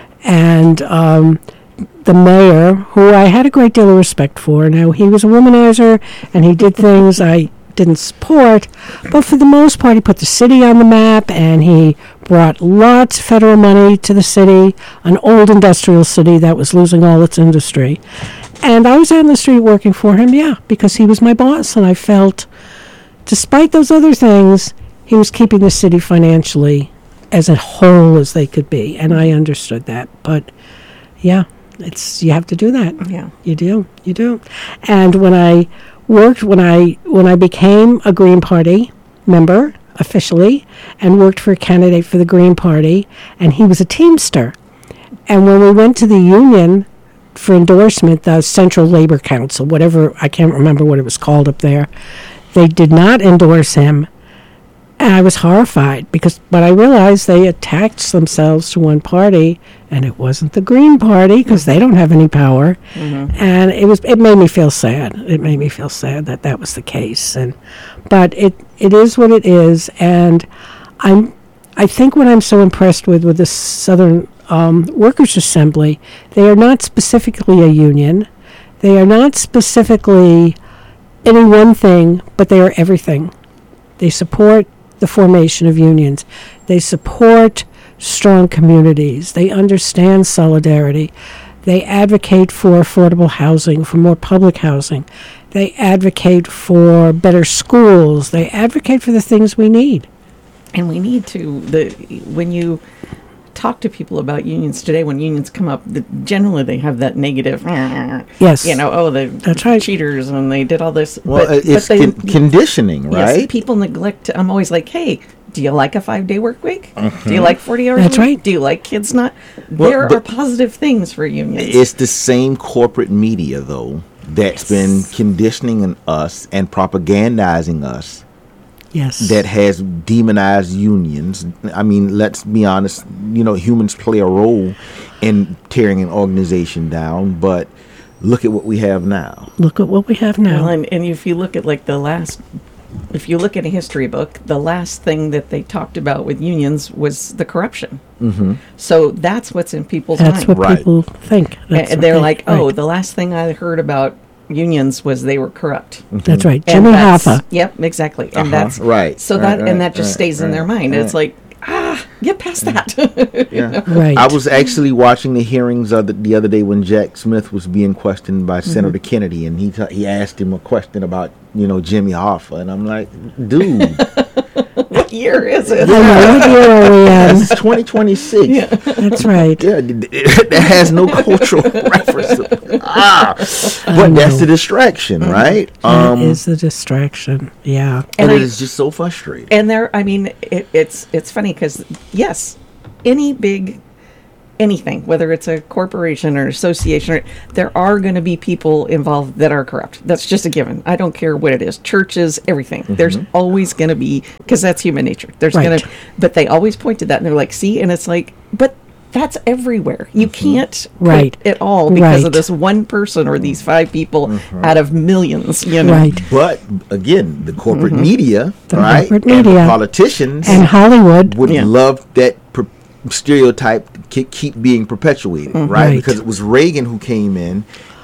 [SPEAKER 8] and um, the mayor, who I had a great deal of respect for, now he was a womanizer, and he did things I didn't support, but for the most part, he put the city on the map, and he brought lots of federal money to the city, an old industrial city that was losing all its industry. And I was out in the street working for him, yeah, because he was my boss, and I felt, despite those other things, he was keeping the city financially as a whole as they could be, and I understood that. But, yeah, it's you have to do that.
[SPEAKER 9] Yeah.
[SPEAKER 8] You do, you do. And when I worked, when I when I became a Green Party member officially, and worked for a candidate for the Green Party, and he was a Teamster. And when we went to the union for endorsement, the Central Labor Council, whatever, I can't remember what it was called up there, they did not endorse him. And I was horrified because, but I realized they attached themselves to one party, and it wasn't the Green Party because they don't have any power. Mm-hmm. And it was, it made me feel sad. It made me feel sad that that was the case. And, but it, it is what it is. And I'm, I think what I'm so impressed with with the Southern um, Workers Assembly, they are not specifically a union. They are not specifically any one thing, but they are everything. They support the formation of unions. They support strong communities. They understand solidarity. They advocate for affordable housing, for more public housing. They advocate for better schools. They advocate for the things we need.
[SPEAKER 9] And we need to, the when you talk to people about unions today, when unions come up, the, generally they have that negative,
[SPEAKER 8] yes,
[SPEAKER 9] you know, oh, the
[SPEAKER 8] that's right,
[SPEAKER 9] cheaters, and they did all this.
[SPEAKER 7] Well,
[SPEAKER 9] but,
[SPEAKER 7] it's
[SPEAKER 9] but they,
[SPEAKER 7] con- conditioning, right?
[SPEAKER 9] Yes, people neglect. I'm always like, hey, do you like a five-day work week?
[SPEAKER 7] Mm-hmm.
[SPEAKER 9] Do you like forty hours
[SPEAKER 8] That's
[SPEAKER 9] a week?
[SPEAKER 8] right.
[SPEAKER 9] Do you like kids not?
[SPEAKER 7] Well,
[SPEAKER 9] there are positive things for unions.
[SPEAKER 7] It's the same corporate media, though, that's
[SPEAKER 9] yes.
[SPEAKER 7] been conditioning us and propagandizing us.
[SPEAKER 8] Yes.
[SPEAKER 7] That has demonized unions. I mean, let's be honest, you know, humans play a role in tearing an organization down, but look at what we have now.
[SPEAKER 8] Look at what we have now.
[SPEAKER 9] Well, and, and if you look at like the last, if you look at a history book, the last thing that they talked about with unions was the corruption.
[SPEAKER 7] Mm-hmm.
[SPEAKER 9] So that's what's in people's
[SPEAKER 8] That's
[SPEAKER 9] mind.
[SPEAKER 8] what
[SPEAKER 7] Right.
[SPEAKER 8] people think. That's
[SPEAKER 9] And
[SPEAKER 8] what
[SPEAKER 9] they're
[SPEAKER 8] they-
[SPEAKER 9] like, oh,
[SPEAKER 8] right.
[SPEAKER 9] the last thing I heard about unions was they were corrupt.
[SPEAKER 8] That's right.
[SPEAKER 9] And
[SPEAKER 8] Jimmy
[SPEAKER 9] that's-
[SPEAKER 8] Hoffa.
[SPEAKER 9] Yep, exactly. And
[SPEAKER 7] Uh-huh.
[SPEAKER 9] that's
[SPEAKER 7] Right,
[SPEAKER 9] So
[SPEAKER 7] right,
[SPEAKER 9] that
[SPEAKER 7] right,
[SPEAKER 9] and that just
[SPEAKER 7] right,
[SPEAKER 9] stays in their
[SPEAKER 7] right,
[SPEAKER 9] mind.
[SPEAKER 7] right.
[SPEAKER 9] It's like, ah, get past that.
[SPEAKER 7] Yeah.
[SPEAKER 8] Right.
[SPEAKER 7] I was actually watching the hearings of the, the other day when Jack Smith was being questioned by Senator Kennedy, and he t- he asked him a question about, you know, Jimmy Hoffa, and I'm like, dude,
[SPEAKER 9] What year is it?
[SPEAKER 8] I know. What year are we in?
[SPEAKER 7] this is twenty twenty-six. Yeah,
[SPEAKER 8] That's right.
[SPEAKER 7] that has no cultural reference. Ah, but that's the distraction, right?
[SPEAKER 8] That is the distraction. Yeah.
[SPEAKER 7] and
[SPEAKER 9] And
[SPEAKER 7] it
[SPEAKER 9] I-
[SPEAKER 7] is just so frustrating.
[SPEAKER 9] And there, I mean, it, it's it's funny because yes, any big anything, whether it's a corporation or association, or, there are going to be people involved that are corrupt. That's just a given. I don't care what it is, churches, everything.
[SPEAKER 7] Mm-hmm.
[SPEAKER 9] There's always going to be, because that's human nature. There's
[SPEAKER 8] Right.
[SPEAKER 9] going to, but they always point to that, and they're like, see, and it's like, but that's everywhere. You can't put
[SPEAKER 8] Right.
[SPEAKER 9] it all because
[SPEAKER 8] Right.
[SPEAKER 9] of this one person or these five people out of millions. You know,
[SPEAKER 8] Right.
[SPEAKER 7] But again, the corporate media,
[SPEAKER 8] The
[SPEAKER 7] right,
[SPEAKER 8] corporate
[SPEAKER 7] and the
[SPEAKER 8] media.
[SPEAKER 7] politicians
[SPEAKER 8] And Hollywood.
[SPEAKER 7] would
[SPEAKER 9] Yeah.
[SPEAKER 7] love that per- stereotype to keep being perpetuated, right?
[SPEAKER 8] Right.
[SPEAKER 7] Because it was Reagan who came in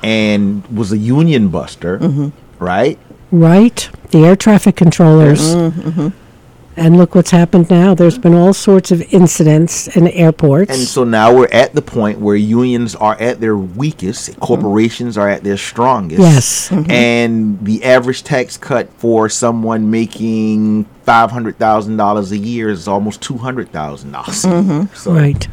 [SPEAKER 7] and was a union buster, right?
[SPEAKER 8] Right. The air traffic controllers. And look what's happened now. There's been all sorts of incidents in airports.
[SPEAKER 7] And so now we're at the point where unions are at their weakest, corporations are at their strongest.
[SPEAKER 8] Yes.
[SPEAKER 7] And the average tax cut for someone making five hundred thousand dollars a year is almost two hundred thousand dollars. So,
[SPEAKER 8] Right.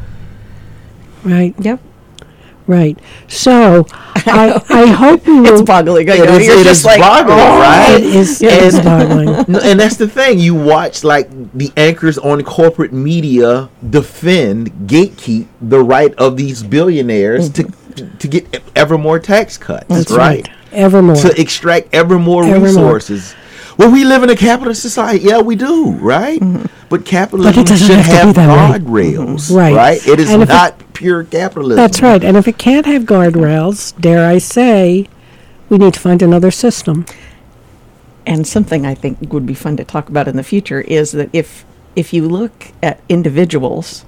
[SPEAKER 8] Right.
[SPEAKER 9] Yep.
[SPEAKER 8] Right. So I I hope we will.
[SPEAKER 9] It's boggling. I
[SPEAKER 7] It
[SPEAKER 9] know.
[SPEAKER 7] is-
[SPEAKER 9] You're
[SPEAKER 7] it
[SPEAKER 9] just
[SPEAKER 7] is
[SPEAKER 9] like,
[SPEAKER 7] boggling,
[SPEAKER 9] oh,
[SPEAKER 7] right?
[SPEAKER 8] It is,
[SPEAKER 9] Yeah.
[SPEAKER 8] it is boggling.
[SPEAKER 7] No, and that's the thing. You watch like the anchors on corporate media defend, gatekeep the right of these billionaires to to get ever more tax cuts.
[SPEAKER 8] That's
[SPEAKER 7] right.
[SPEAKER 8] right. Evermore.
[SPEAKER 7] To extract ever more
[SPEAKER 8] Ever more.
[SPEAKER 7] resources. Well, we live in a capitalist society. Yeah, we do, right? But capitalism
[SPEAKER 8] doesn't
[SPEAKER 7] should
[SPEAKER 8] have to be
[SPEAKER 7] have
[SPEAKER 8] that way.
[SPEAKER 7] guardrails,
[SPEAKER 8] Right.
[SPEAKER 7] right? It is
[SPEAKER 8] And if it-
[SPEAKER 7] not pure capitalism.
[SPEAKER 8] That's right. And if it can't have guardrails, dare I say, we need to find another system.
[SPEAKER 9] And something I think would be fun to talk about in the future is that if if you look at individuals,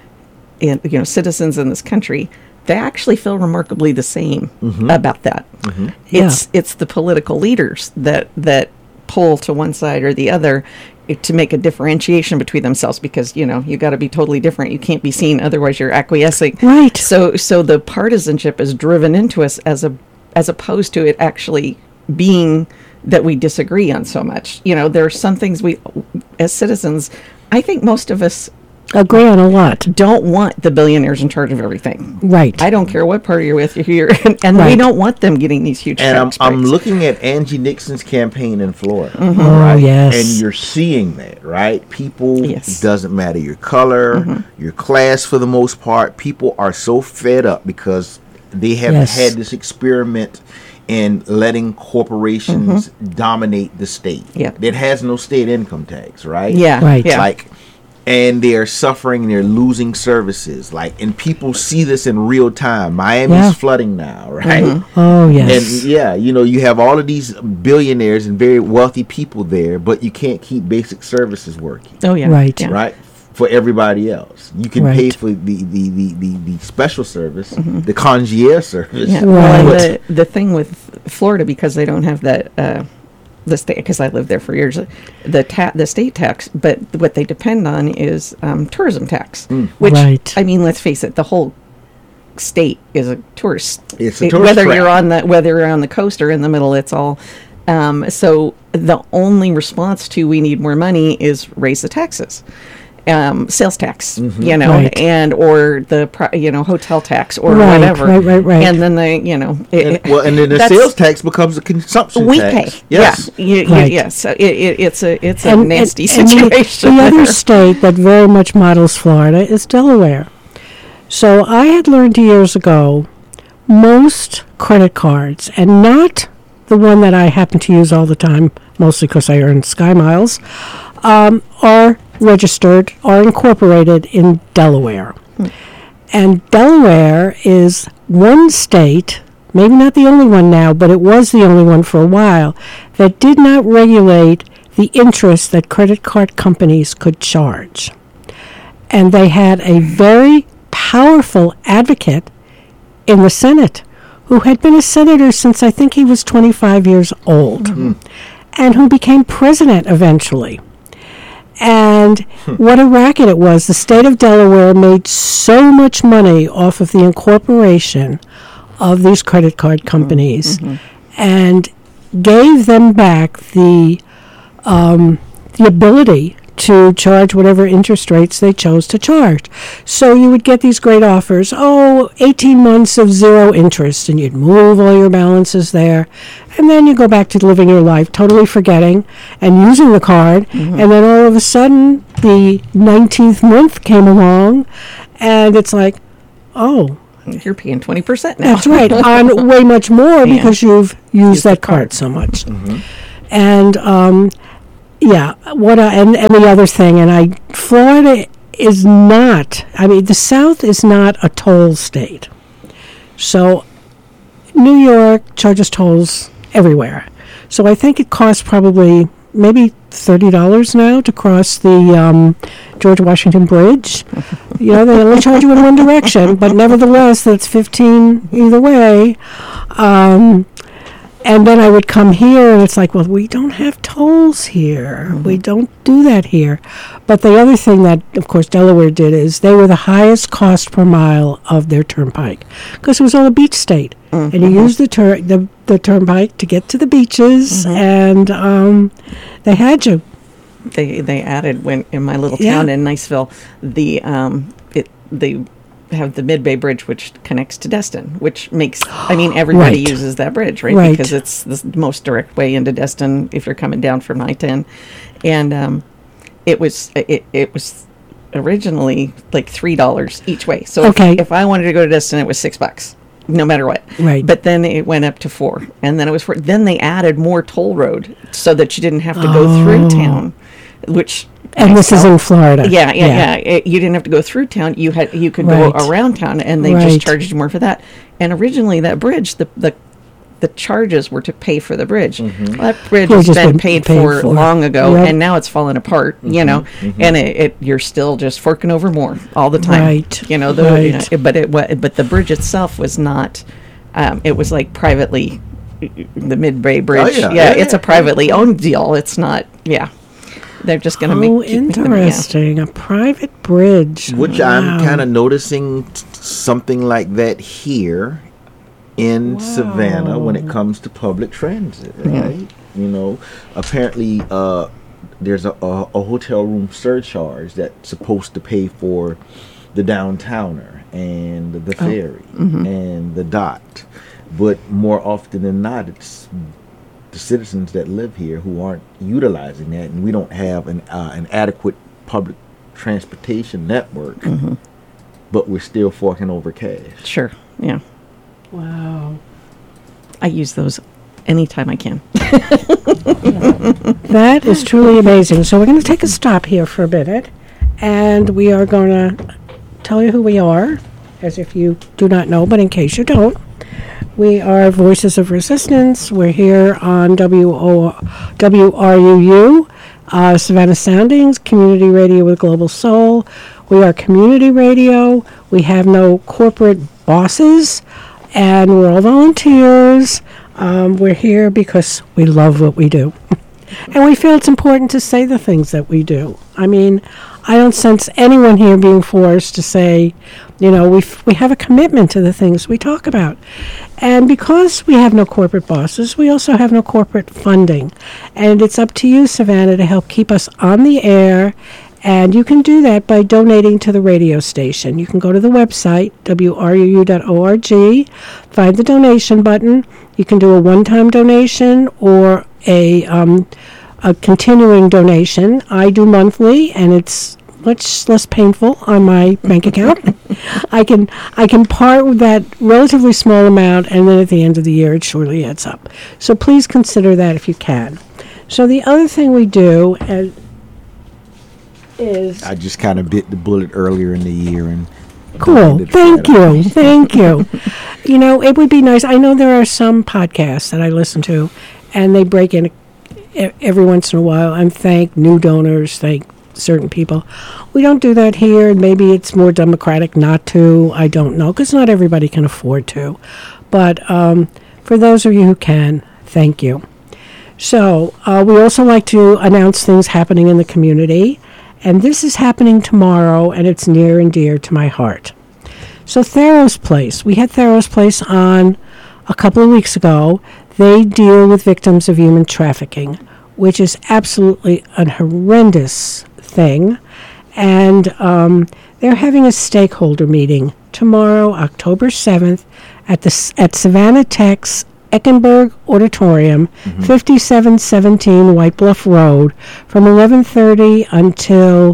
[SPEAKER 9] in, you know, citizens in this country, they actually feel remarkably the same mm-hmm. about that. Mm-hmm. It's yeah. it's the political leaders that that pull to one side or the other to make a differentiation between themselves, because, you know, you got to be totally different. You can't be seen, otherwise you're acquiescing.
[SPEAKER 8] Right.
[SPEAKER 9] So so the partisanship is driven into us as a as opposed to it actually being that we disagree on so much. You know, there are some things we, as citizens, I think most of us
[SPEAKER 8] agree on a lot.
[SPEAKER 9] Don't want the billionaires in charge of everything.
[SPEAKER 8] Right.
[SPEAKER 9] I don't care what party you're with, you're here. And, and right. we don't want them getting these huge
[SPEAKER 7] And I'm,
[SPEAKER 9] tax
[SPEAKER 7] I'm
[SPEAKER 9] breaks.
[SPEAKER 7] looking at Angie Nixon's campaign in Florida.
[SPEAKER 9] Mm-hmm.
[SPEAKER 7] Right?
[SPEAKER 8] Oh, yes.
[SPEAKER 7] And you're seeing that, right? People,
[SPEAKER 9] yes.
[SPEAKER 7] it doesn't matter your color, mm-hmm. your class for the most part. People are so fed up because they have
[SPEAKER 8] yes.
[SPEAKER 7] had this experiment in letting corporations mm-hmm. dominate the state.
[SPEAKER 9] Yeah.
[SPEAKER 7] That has no state income tax, right?
[SPEAKER 9] Yeah.
[SPEAKER 8] Right.
[SPEAKER 9] Yeah.
[SPEAKER 7] Like, and they are suffering, they're losing services. Like, and people see this in real time. Miami's
[SPEAKER 8] yeah.
[SPEAKER 7] flooding now, right?
[SPEAKER 8] Mm-hmm. Oh, yes.
[SPEAKER 7] And yeah, you know, you have all of these billionaires and very wealthy people there, but you can't keep basic services working.
[SPEAKER 9] Oh, yeah.
[SPEAKER 8] Right.
[SPEAKER 9] Yeah.
[SPEAKER 7] Right? For everybody else. You can
[SPEAKER 8] Right.
[SPEAKER 7] pay for the, the, the, the, the special service, mm-hmm. the concierge service.
[SPEAKER 9] Yeah.
[SPEAKER 8] Right.
[SPEAKER 9] Well, and the, the thing with Florida, because they don't have that, uh, the state, because I lived there for years, the ta- the state tax, but what they depend on is um, tourism tax, mm. which,
[SPEAKER 8] right.
[SPEAKER 9] I mean, let's face it, the whole state is a tourist.
[SPEAKER 7] It's a
[SPEAKER 9] it,
[SPEAKER 7] tourist
[SPEAKER 9] whether
[SPEAKER 7] trap.
[SPEAKER 9] you're on the whether you're on the coast or in the middle, it's all. Um, so the only response to we need more money is raise the taxes. Um, sales tax, mm-hmm. you know,
[SPEAKER 8] right.
[SPEAKER 9] and or the pro- you know hotel tax or
[SPEAKER 8] right,
[SPEAKER 9] whatever,
[SPEAKER 8] right, right, right.
[SPEAKER 9] and then they, you know, it,
[SPEAKER 7] And, well, and then the sales tax becomes a consumption
[SPEAKER 9] we
[SPEAKER 7] tax.
[SPEAKER 9] pay.
[SPEAKER 7] Yes.
[SPEAKER 9] Yeah, you,
[SPEAKER 8] Right.
[SPEAKER 9] you, yes. So it, it, it's a it's a
[SPEAKER 8] And-
[SPEAKER 9] nasty
[SPEAKER 8] and- and
[SPEAKER 9] situation.
[SPEAKER 8] the, the other
[SPEAKER 9] there.
[SPEAKER 8] state that very much models Florida is Delaware. So I had learned years ago, most credit cards, and not the one that I happen to use all the time, mostly because I earn Sky Miles, um, are registered, are incorporated in Delaware. Hmm. And Delaware is one state, maybe not the only one now, but it was the only one for a while, that did not regulate the interest that credit card companies could charge. And they had a very powerful advocate in the Senate who had been a senator since I think he was twenty-five years old, mm-hmm. and who became president eventually. And what a racket it was. The state of Delaware made so much money off of the incorporation of these credit card companies mm-hmm. and gave them back the um, the ability to charge whatever interest rates they chose to charge. So you would get these great offers, oh, eighteen months of zero interest, and you'd move all your balances there, and then you go back to living your life, totally forgetting and using the card, mm-hmm. and then all of a sudden, the nineteenth month came along, and it's like, oh,
[SPEAKER 9] you're paying twenty percent now.
[SPEAKER 8] That's right, on way much more
[SPEAKER 9] Yeah.
[SPEAKER 8] because you've used
[SPEAKER 9] Use
[SPEAKER 8] that
[SPEAKER 9] the card.
[SPEAKER 8] card so much.
[SPEAKER 7] Mm-hmm.
[SPEAKER 8] And, um, yeah, what I, and, and the other thing, and I, Florida is not, I mean, the South is not a toll state. So New York charges tolls everywhere. So I think it costs probably maybe thirty dollars now to cross the um, George Washington Bridge. You know, they only charge you in one direction, but nevertheless, that's fifteen either way. Um, and then I would come here, and it's like, well, we don't have tolls here. Mm-hmm. We don't do that here. But the other thing that, of course, Delaware did is they were the highest cost per mile of their turnpike because it was all a beach state. Mm-hmm. And you used the, tur- the the turnpike to get to the beaches, mm-hmm. and um, they had you.
[SPEAKER 9] They they added when in my little
[SPEAKER 8] Yeah.
[SPEAKER 9] town in Niceville, the um it they have the Mid Bay Bridge, which connects to Destin, which makes I mean everybody
[SPEAKER 8] Right.
[SPEAKER 9] uses that bridge, right?
[SPEAKER 8] Right.
[SPEAKER 9] Because it's the most direct way into Destin if you're coming down from I ten, and um, it was it it was originally like three dollars each way. So
[SPEAKER 8] Okay.
[SPEAKER 9] if, if I wanted to go to Destin, it was six bucks. No matter what,
[SPEAKER 8] Right.
[SPEAKER 9] But then it went up to four, and then it was four. Then they added more toll road so that you didn't have to go
[SPEAKER 8] Oh.
[SPEAKER 9] through town, which
[SPEAKER 8] And this is in Florida.
[SPEAKER 9] yeah, yeah, yeah. It, you didn't have to go through town. You had you could
[SPEAKER 8] Right.
[SPEAKER 9] go around town, and they
[SPEAKER 8] Right.
[SPEAKER 9] just charged you more for that. And originally, that bridge, the the the charges were to pay for the bridge.
[SPEAKER 7] Mm-hmm.
[SPEAKER 9] Well, that bridge
[SPEAKER 8] Bridge
[SPEAKER 9] has
[SPEAKER 8] has
[SPEAKER 9] been
[SPEAKER 8] been
[SPEAKER 9] paid,
[SPEAKER 8] paid
[SPEAKER 9] for,
[SPEAKER 8] for.
[SPEAKER 9] long ago,
[SPEAKER 8] Yep.
[SPEAKER 9] and now it's falling apart.
[SPEAKER 7] Mm-hmm.
[SPEAKER 9] You know, and it, it you're still just forking over more all the time.
[SPEAKER 8] Right,
[SPEAKER 9] You know, the, you know,
[SPEAKER 8] right.
[SPEAKER 9] it- but it wa- but the bridge itself was not. Um, it was like privately, the Mid Bay Bridge.
[SPEAKER 7] yeah.
[SPEAKER 9] yeah,
[SPEAKER 7] Yeah,
[SPEAKER 9] it's a privately owned deal. It's not. Yeah, they're just going to
[SPEAKER 8] Oh,
[SPEAKER 9] make. keep making them, yeah.
[SPEAKER 8] interesting. A private bridge.
[SPEAKER 7] Which
[SPEAKER 8] Wow.
[SPEAKER 7] I'm kind of noticing t- something like that here in Savannah when it comes to public transit, right? You know, apparently uh, there's a, a, a hotel room surcharge that's supposed to pay for the downtowner and the ferry and the dot. But more often than not, it's the citizens that live here who aren't utilizing that, and we don't have an uh, an adequate public transportation network, but we're still forking over cash.
[SPEAKER 9] Sure. Yeah,
[SPEAKER 8] Wow.
[SPEAKER 9] I use those anytime I can.
[SPEAKER 8] That is truly amazing. So we're going to take a stop here for a minute, and we are going to tell you who we are, as if you do not know, but in case you don't. We are Voices of Resistance. We're here on W O W R U U, uh, Savannah Soundings, community radio with global soul. We are community radio. We have no corporate bosses, and we're all volunteers. Um, we're here because we love what we do. And we feel it's important to say the things that we do. I mean, I don't sense anyone here being forced to say, you know, we f- we have a commitment to the things we talk about. And because we have no corporate bosses, we also have no corporate funding. And it's up to you, Savannah, to help keep us on the air. And you can do that by donating to the radio station. You can go to the website, W R U U dot org, find the donation button. You can do a one-time donation or a um, a continuing donation. I do monthly, and it's much less painful on my bank account. I can I can part with that relatively small amount, and then at the end of the year, it surely adds up. So please consider that if you can. So the other thing we do uh, is
[SPEAKER 7] I just kind of bit the bullet earlier in the year and
[SPEAKER 8] cool.
[SPEAKER 7] donated
[SPEAKER 8] Thank
[SPEAKER 7] for that.
[SPEAKER 8] you. Thank you. You know, it would be nice. I know there are some podcasts that I listen to, and they break in e- every once in a while and thank new donors, thank certain people. We don't do that here, and maybe it's more democratic not to. I don't know, because not everybody can afford to. But um, for those of you who can, thank you. So uh, we also like to announce things happening in the community. And this is happening tomorrow, and it's near and dear to my heart. So Theros Place, we had Theros Place on a couple of weeks ago. They deal with victims of human trafficking, which is absolutely a horrendous thing. And um, they're having a stakeholder meeting tomorrow, October seventh, at the at Savannah Tech's Eckenberg Auditorium, mm-hmm. fifty-seven seventeen White Bluff Road, from eleven thirty until,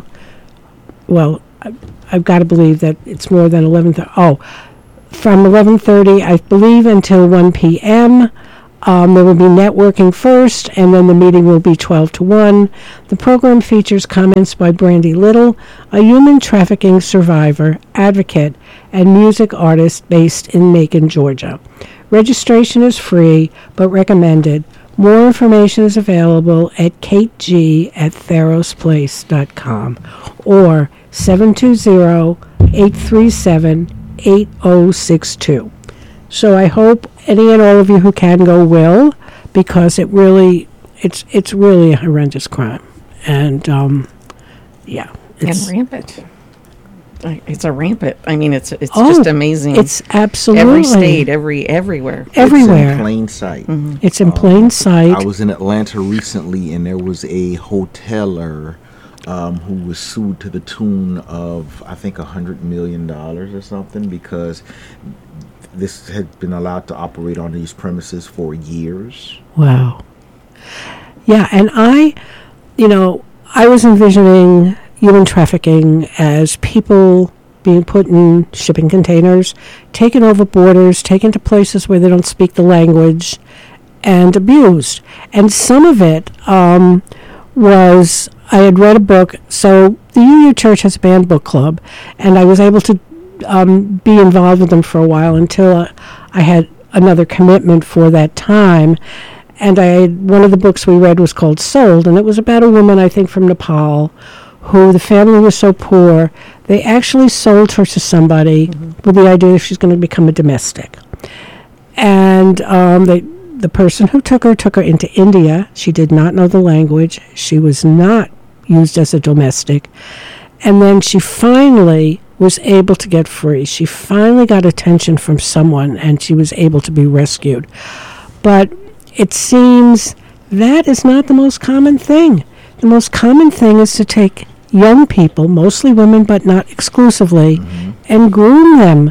[SPEAKER 8] well, I, I've got to believe that it's more than eleven thirty. Oh, from eleven thirty, I believe, until one p.m. Um, there will be networking first, and then the meeting will be twelve to one. The program features comments by Brandy Little, a human trafficking survivor, advocate, and music artist based in Macon, Georgia. Registration is free, but recommended. More information is available at kate g at theros place dot com or seven two zero, eight three seven, eight zero six two. So I hope any and all of you who can go will, because it really, it's it's really a horrendous crime. And, um, yeah. It's,
[SPEAKER 9] and rampant. I- It's a rampant. I mean, it's it's
[SPEAKER 8] Oh,
[SPEAKER 9] just amazing.
[SPEAKER 8] it's absolutely.
[SPEAKER 9] every state, every everywhere.
[SPEAKER 8] Everywhere.
[SPEAKER 7] It's in plain sight.
[SPEAKER 8] It's in plain sight.
[SPEAKER 7] I was in Atlanta recently, and there was a hoteler um, who was sued to the tune of, I think, a hundred million dollars or something, because this had been allowed to operate on these premises for years.
[SPEAKER 8] Wow. Yeah, and I, you know, I was envisioning human trafficking as people being put in shipping containers, taken over borders, taken to places where they don't speak the language, and abused. And some of it um, was, I had read a book, so the U U Church has a banned book club, and I was able to um, be involved with them for a while until uh, I had another commitment for that time. And I one of the books we read was called Sold, and it was about a woman, I think, from Nepal, who the family was so poor, they actually sold her to somebody mm-hmm. with the idea that she's going to become a domestic. And um, they, the person who took her took her into India. She did not know the language. She was not used as a domestic. And then she finally was able to get free. She finally got attention from someone, and she was able to be rescued. But it seems that is not the most common thing. The most common thing is to take young people, mostly women, but not exclusively, mm-hmm. and groom them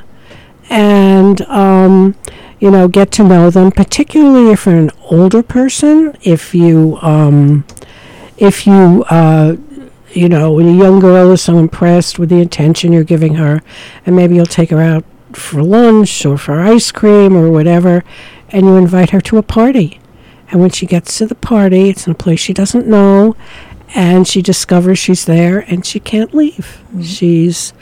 [SPEAKER 8] and, um, you know, get to know them, particularly if you're an older person, if you, um, if you, uh, you know, when a young girl is so impressed with the attention you're giving her, and maybe you'll take her out for lunch or for ice cream or whatever, and you invite her to a party. And when she gets to the party, it's in a place she doesn't know, and she discovers she's there, and she can't leave. Mm-hmm. She's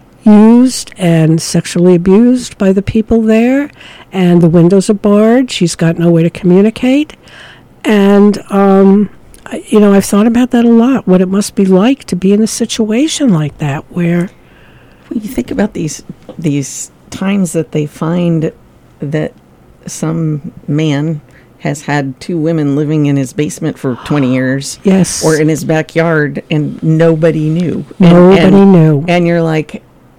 [SPEAKER 8] used and sexually abused by the people there, and the windows are barred. She's got no way to communicate. And, um, I, you know, I've thought about that a lot, what it must be like to be in a situation like that, where...
[SPEAKER 9] When you think about these these times that they find that some man has had two women living in his basement for twenty years.
[SPEAKER 8] Yes.
[SPEAKER 9] Or in his backyard, and nobody knew.
[SPEAKER 8] Nobody
[SPEAKER 9] and, and,
[SPEAKER 8] knew.
[SPEAKER 9] And you're like,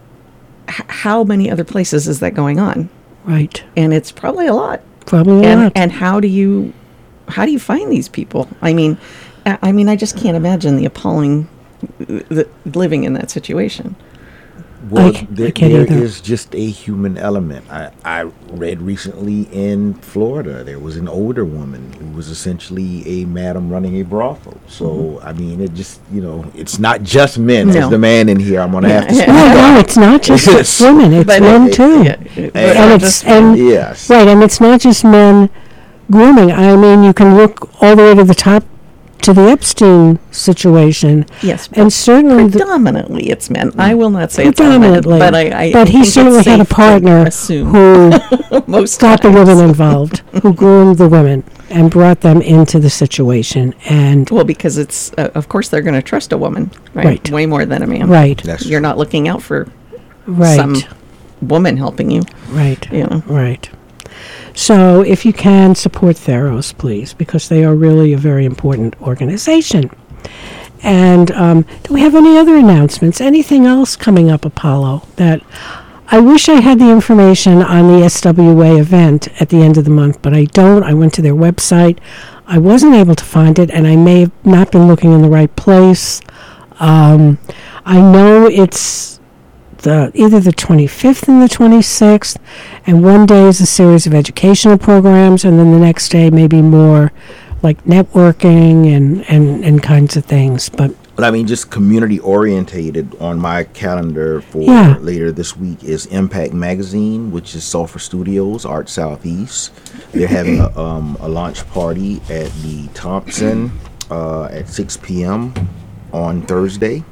[SPEAKER 9] h- how many other places is that going on?
[SPEAKER 8] Right.
[SPEAKER 9] And it's probably a lot.
[SPEAKER 8] Probably a
[SPEAKER 9] and,
[SPEAKER 8] lot.
[SPEAKER 9] And how do you, how do you find these people? I mean, I, I mean, I just can't imagine the appalling, the, living in that situation.
[SPEAKER 7] Well,
[SPEAKER 8] I,
[SPEAKER 7] there,
[SPEAKER 8] I can't
[SPEAKER 7] there
[SPEAKER 8] either.
[SPEAKER 7] is just a human element. I, I read recently in Florida, there was an older woman who was essentially a madam running a brothel. So, mm-hmm. I mean, it just, you know, it's not just men.
[SPEAKER 9] No.
[SPEAKER 7] As the man in here, I'm going to have to speak
[SPEAKER 8] No,
[SPEAKER 7] up.
[SPEAKER 8] no, it's not just
[SPEAKER 7] Yes.
[SPEAKER 8] women. It's
[SPEAKER 9] But
[SPEAKER 8] men,
[SPEAKER 9] it-
[SPEAKER 8] too.
[SPEAKER 9] yeah, it-
[SPEAKER 7] And-
[SPEAKER 8] and it's, and,
[SPEAKER 7] Yes.
[SPEAKER 8] right, and it's not just men grooming. I mean, you can look all the way to the top, to the Epstein situation.
[SPEAKER 9] Yes,
[SPEAKER 8] And certainly... the-
[SPEAKER 9] predominantly it's men. I will not say it's all men,
[SPEAKER 8] Predominantly,
[SPEAKER 9] but I, I
[SPEAKER 8] but he
[SPEAKER 9] think
[SPEAKER 8] certainly
[SPEAKER 9] it's
[SPEAKER 8] had a
[SPEAKER 9] safe to
[SPEAKER 8] partner
[SPEAKER 9] assume
[SPEAKER 8] who
[SPEAKER 9] most
[SPEAKER 8] got the
[SPEAKER 9] times.
[SPEAKER 8] women involved, who groomed the women and brought them into the situation. And
[SPEAKER 9] Well, because it's uh, of course they're going to trust a woman, right?
[SPEAKER 8] Right.
[SPEAKER 9] Way more than a man,
[SPEAKER 8] right,
[SPEAKER 7] That's
[SPEAKER 9] You're not looking out for
[SPEAKER 8] right,
[SPEAKER 9] some woman helping you,
[SPEAKER 8] right,
[SPEAKER 9] you know.
[SPEAKER 8] right. So if you can, support Theros, please, because they are really a very important organization. And um, do we have any other announcements? Anything else coming up, Apollo, that I wish I had the information on the S W A event at the end of the month, but I don't. I went to their website. I wasn't able to find it, and I may have not been looking in the right place. Um, I know it's the either the twenty-fifth and the twenty-sixth, and one day is a series of educational programs, and then the next day maybe more like networking and, and, and kinds of things. But
[SPEAKER 7] But I mean, just community orientated on my calendar for
[SPEAKER 8] Yeah.
[SPEAKER 7] later this week is Impact Magazine, which is Sulphur Studios, Art Southeast. They're having a, um, a launch party at the Thompson uh, at six p.m. on Thursday.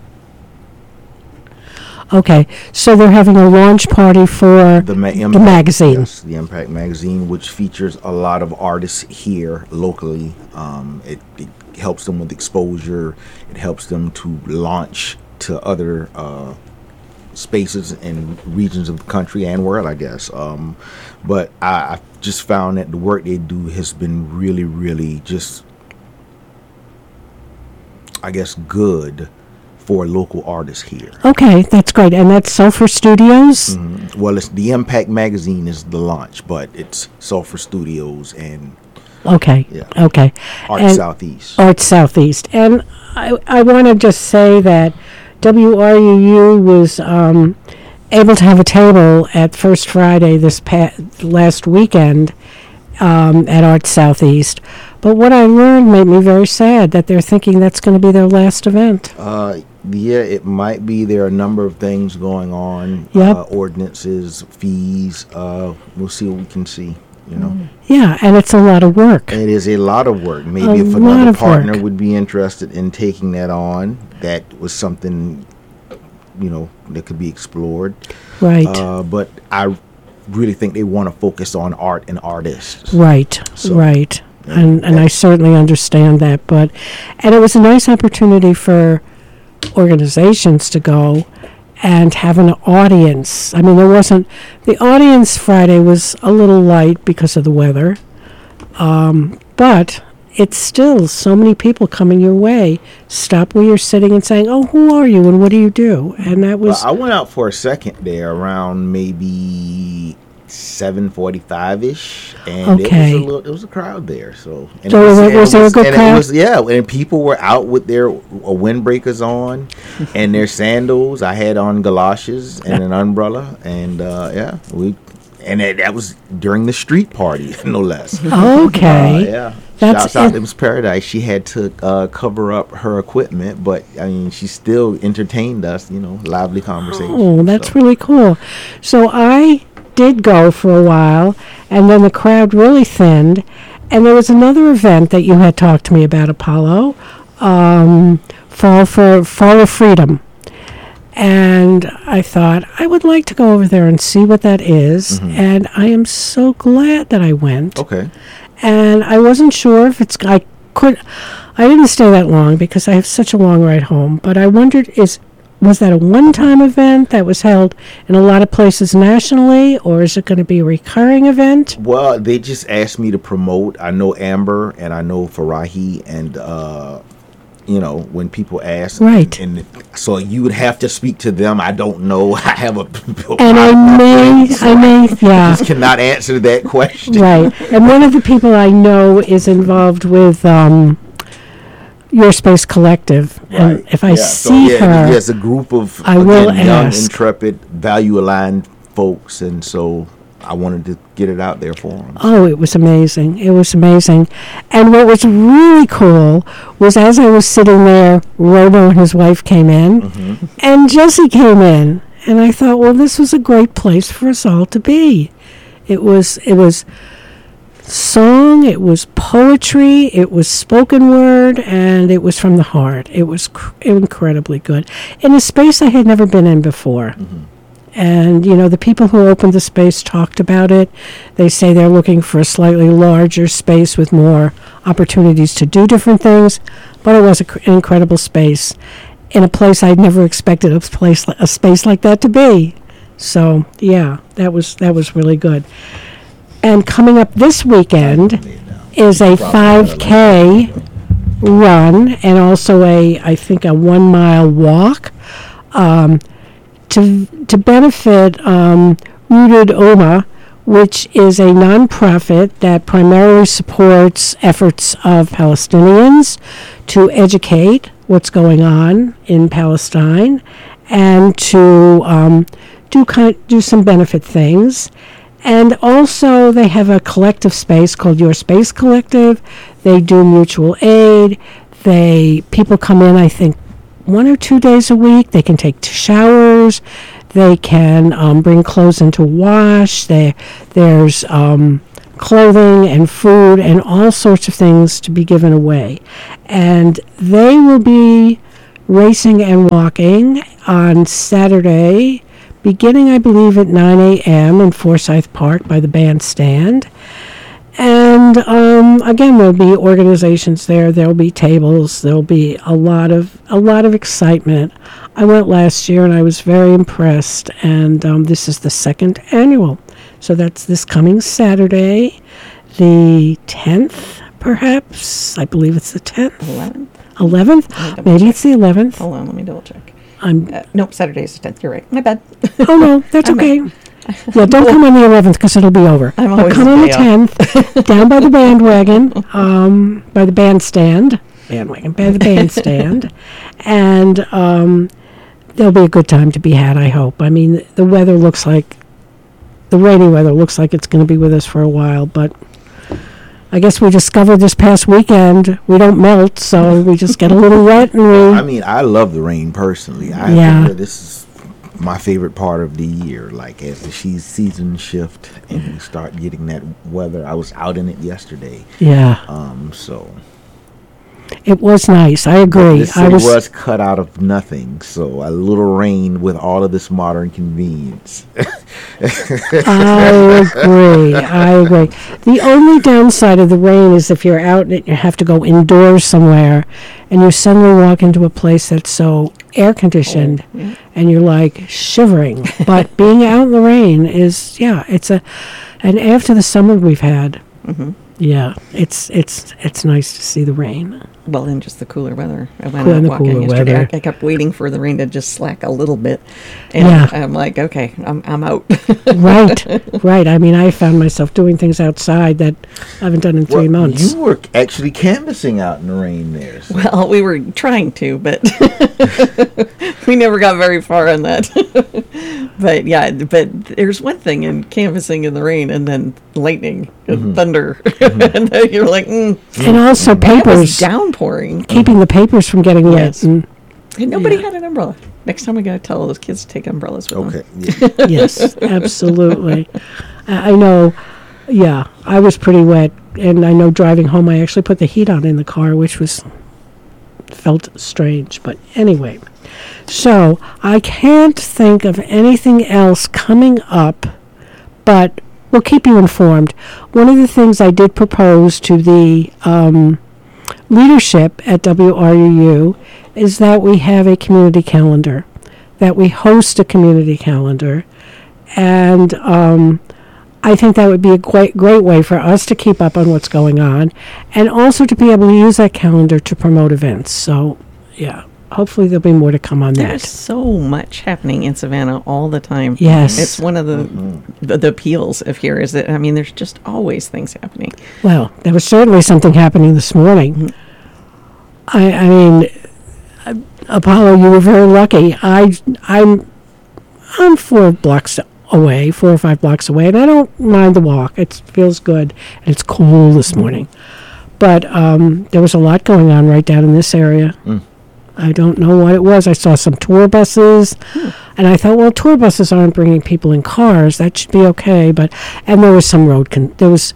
[SPEAKER 8] okay, so they're having a launch party for
[SPEAKER 7] The, ma-
[SPEAKER 8] the
[SPEAKER 7] Impact,
[SPEAKER 8] magazine.
[SPEAKER 7] Yes, the Impact Magazine, which features a lot of artists here locally. Um, it, it helps them with exposure. It helps them to launch to other uh, spaces and regions of the country and world, I guess. Um, but I, I just found that the work they do has been really, really just, I guess, good for local artists here.
[SPEAKER 8] Okay, that's great. And that's Sulphur Studios?
[SPEAKER 7] Mhm. Well, it's the Impact Magazine is the launch, but it's Sulphur Studios and
[SPEAKER 8] Okay,
[SPEAKER 7] Yeah.
[SPEAKER 8] okay.
[SPEAKER 7] Art
[SPEAKER 8] And-
[SPEAKER 7] Southeast.
[SPEAKER 8] Art Southeast. And I, I want to just say that W R U U was um, able to have a table at First Friday this pa- last weekend um, at Art Southeast. But what I learned made me very sad that they're thinking that's going to be their last event.
[SPEAKER 7] Uh, yeah, it might be. There are a number of things going on.
[SPEAKER 8] Yep.
[SPEAKER 7] Uh, ordinances, fees. Uh, we'll see what we can see. You know,
[SPEAKER 8] Yeah, and it's a lot of work.
[SPEAKER 7] it is a lot of work. Maybe
[SPEAKER 8] A
[SPEAKER 7] if
[SPEAKER 8] lot
[SPEAKER 7] another
[SPEAKER 8] of
[SPEAKER 7] partner
[SPEAKER 8] work.
[SPEAKER 7] would be interested in taking that on, that was something, you know, that could be explored.
[SPEAKER 8] Right.
[SPEAKER 7] Uh, but I really think they want to focus on art and artists.
[SPEAKER 8] Right,
[SPEAKER 7] So,
[SPEAKER 8] right.
[SPEAKER 7] yeah,
[SPEAKER 8] and and I certainly understand that. But and it was a nice opportunity for organizations to go and have an audience. I mean, there wasn't the audience Friday was a little light because of the weather, um, but it's still so many people coming your way. Stop where you're sitting and saying, "Oh, who are you and what do you do?" And that was
[SPEAKER 7] Well, I went out for a second there around maybe seven forty-five ish, and
[SPEAKER 8] Okay.
[SPEAKER 7] it was a little, it was a crowd there. So, and
[SPEAKER 8] So
[SPEAKER 7] it was,
[SPEAKER 8] was-
[SPEAKER 7] and
[SPEAKER 8] was
[SPEAKER 7] it
[SPEAKER 8] there a good
[SPEAKER 7] and
[SPEAKER 8] crowd?
[SPEAKER 7] It was, yeah, and people were out with their uh, windbreakers on and their sandals. I had on galoshes and an umbrella, and uh, yeah, we. And that, that was during the street party, no less.
[SPEAKER 8] okay.
[SPEAKER 7] Uh, yeah.
[SPEAKER 8] That's
[SPEAKER 7] Shouts out
[SPEAKER 8] it.
[SPEAKER 7] to Miss Paradise. She had to uh, cover up her equipment, but I mean, she still entertained us. You know, lively conversation.
[SPEAKER 8] Oh, that's
[SPEAKER 7] So,
[SPEAKER 8] really cool. So I did go for a while, and then the crowd really thinned. And there was another event that you had talked to me about, Apollo, um, Fall for Fall of Freedom. And I thought I would like to go over there and see what that is. And I am so glad that I went.
[SPEAKER 7] Okay.
[SPEAKER 8] And I wasn't sure if it's I could I didn't stay that long because I have such a long ride home, but I wondered is was that a one-time event that was held in a lot of places nationally, or is it going to be a recurring event?
[SPEAKER 7] Well, they just asked me to promote. I know Amber and I know Farahi, and uh, you know, when people ask,
[SPEAKER 8] Right.
[SPEAKER 7] And so you would have to speak to them. I don't know. I have a
[SPEAKER 8] And I may I may yeah.
[SPEAKER 7] just cannot answer that question.
[SPEAKER 8] Right. And one of the people I know is involved with um, Your Space Collective. And
[SPEAKER 7] Right.
[SPEAKER 8] if I
[SPEAKER 7] Yeah,
[SPEAKER 8] see
[SPEAKER 7] so, yeah,
[SPEAKER 8] her,
[SPEAKER 7] there's a group of
[SPEAKER 8] I will
[SPEAKER 7] again, young,
[SPEAKER 8] ask.
[SPEAKER 7] intrepid, value-aligned folks, and so I wanted to get it out there for them.
[SPEAKER 8] oh, it was amazing. It was amazing. And what was really cool was as I was sitting there, Robo and his wife came in,
[SPEAKER 7] Mm-hmm.
[SPEAKER 8] and Jesse came in. And I thought, well, this was a great place for us all to be. It was, it was song, it was poetry, it was spoken word, and it was from the heart. It was cr- incredibly good. In a space I had never been in before. And, you know, the people who opened the space talked about it. They say they're looking for a slightly larger space with more opportunities to do different things. But it was a cr- an incredible space in a place I'd never expected a place li- a space like that to be. So, yeah, that was that was really good. And coming up this weekend is a five K run and also a, I think, a one-mile walk. Um, to to benefit um, Rooted Oma, which is a nonprofit that primarily supports efforts of Palestinians to educate what's going on in Palestine and to um, do kind do some benefit things. And also they have a collective space called Your Space Collective. They do mutual aid. They people come in, I think, one or two days a week. They can take t- showers. They can um, bring clothes in to wash. They, there's um, clothing and food and all sorts of things to be given away. And they will be racing and walking on Saturday, beginning, I believe, at nine a.m. in Forsyth Park by the bandstand. And um, again, there'll be organizations there. There'll be tables. There'll be a lot of a lot of excitement. I went last year and I was very impressed. And um, this is the second annual, so that's this coming Saturday, the tenth, perhaps. I believe it's the tenth,
[SPEAKER 9] eleventh.
[SPEAKER 8] eleventh. Maybe it's the eleventh.
[SPEAKER 9] Hold on, let me double check.
[SPEAKER 8] I'm.
[SPEAKER 9] Uh, nope, Saturday's the tenth. You're right. My bad.
[SPEAKER 8] Oh no, that's
[SPEAKER 9] I'm
[SPEAKER 8] okay. Yeah, don't come on the eleventh because it'll be over.
[SPEAKER 9] I'm
[SPEAKER 8] But
[SPEAKER 9] always
[SPEAKER 8] come
[SPEAKER 9] a
[SPEAKER 8] on the
[SPEAKER 9] day off.
[SPEAKER 8] tenth, down by the bandwagon, um, by the bandstand, bandwagon, by the bandstand, and um, there'll be a good time to be had. I hope. I mean, the weather looks like the rainy weather looks like it's going to be with us for a while, but I guess we discovered this past weekend we don't melt, so we just get a little wet and we.
[SPEAKER 7] I mean, I love the rain personally. I
[SPEAKER 8] Yeah.
[SPEAKER 7] This is my favorite part of the year. Like as the she- season shift and we start getting that weather. I was out in it yesterday.
[SPEAKER 8] Yeah.
[SPEAKER 7] Um. So.
[SPEAKER 8] It was nice. I agree.
[SPEAKER 7] The city
[SPEAKER 8] I was,
[SPEAKER 7] was cut out of nothing, so a little rain with all of this modern convenience.
[SPEAKER 8] I agree. I agree. The only downside of the rain is if you're out and you have to go indoors somewhere and you suddenly walk into a place that's so air conditioned
[SPEAKER 9] Oh, yeah.
[SPEAKER 8] and you're like shivering. But being out in the rain is, yeah, it's a, and after the summer we've had,
[SPEAKER 9] Mm-hmm.
[SPEAKER 8] yeah, it's it's it's nice to see the rain.
[SPEAKER 9] Well, and just the cooler weather. I went
[SPEAKER 8] Cool-
[SPEAKER 9] out
[SPEAKER 8] and the
[SPEAKER 9] walking
[SPEAKER 8] cooler
[SPEAKER 9] yesterday.
[SPEAKER 8] weather.
[SPEAKER 9] I, I kept waiting for the rain to just slack a little bit, and
[SPEAKER 8] Yeah.
[SPEAKER 9] I'm like, okay, I'm I'm out.
[SPEAKER 8] Right, right. I mean, I found myself doing things outside that I haven't done in three
[SPEAKER 7] Well,
[SPEAKER 8] months.
[SPEAKER 7] You were actually canvassing out in the rain there. So.
[SPEAKER 9] Well, we were trying to, but we never got very far on that. But yeah, but there's one thing in canvassing in the rain and then lightning and
[SPEAKER 7] Mm-hmm.
[SPEAKER 9] thunder, and then you're like, mm,
[SPEAKER 8] And also
[SPEAKER 9] that was
[SPEAKER 8] papers,
[SPEAKER 9] downpouring.
[SPEAKER 8] keeping the papers from getting wet.
[SPEAKER 9] Yes.
[SPEAKER 8] And,
[SPEAKER 9] And nobody
[SPEAKER 8] Yeah.
[SPEAKER 9] had an umbrella. Next time we got to tell those kids to take umbrellas with
[SPEAKER 7] Okay.
[SPEAKER 9] them.
[SPEAKER 7] Yeah.
[SPEAKER 8] yes, absolutely. I I know, yeah, I was pretty wet. And I know driving home, I actually put the heat on in the car, which was, felt strange. But anyway, so I can't think of anything else coming up, but we'll keep you informed. One of the things I did propose to the um, leadership at W R U U is that we have a community calendar, that we host a community calendar, and um, I think that would be a great, great way for us to keep up on what's going on, and also to be able to use that calendar to promote events. So, yeah, hopefully there'll be more to come on
[SPEAKER 9] There's
[SPEAKER 8] that.
[SPEAKER 9] so much happening in Savannah all the time.
[SPEAKER 8] Yes.
[SPEAKER 9] It's one of the, the the appeals of here is that, I mean, there's just always things happening.
[SPEAKER 8] Well, there was certainly something happening this morning. I, I mean, uh, Apollo, you were very lucky. I, I'm, I'm four blocks away, four or five blocks away, and I don't mind the walk. It feels good, and it's cool this morning. But um, there was a lot going on right down in this area.
[SPEAKER 7] Mm.
[SPEAKER 8] I don't know what it was. I saw some tour buses, and I thought, well, tour buses aren't bringing people in cars. That should be okay. But and there was some road. Con- there was,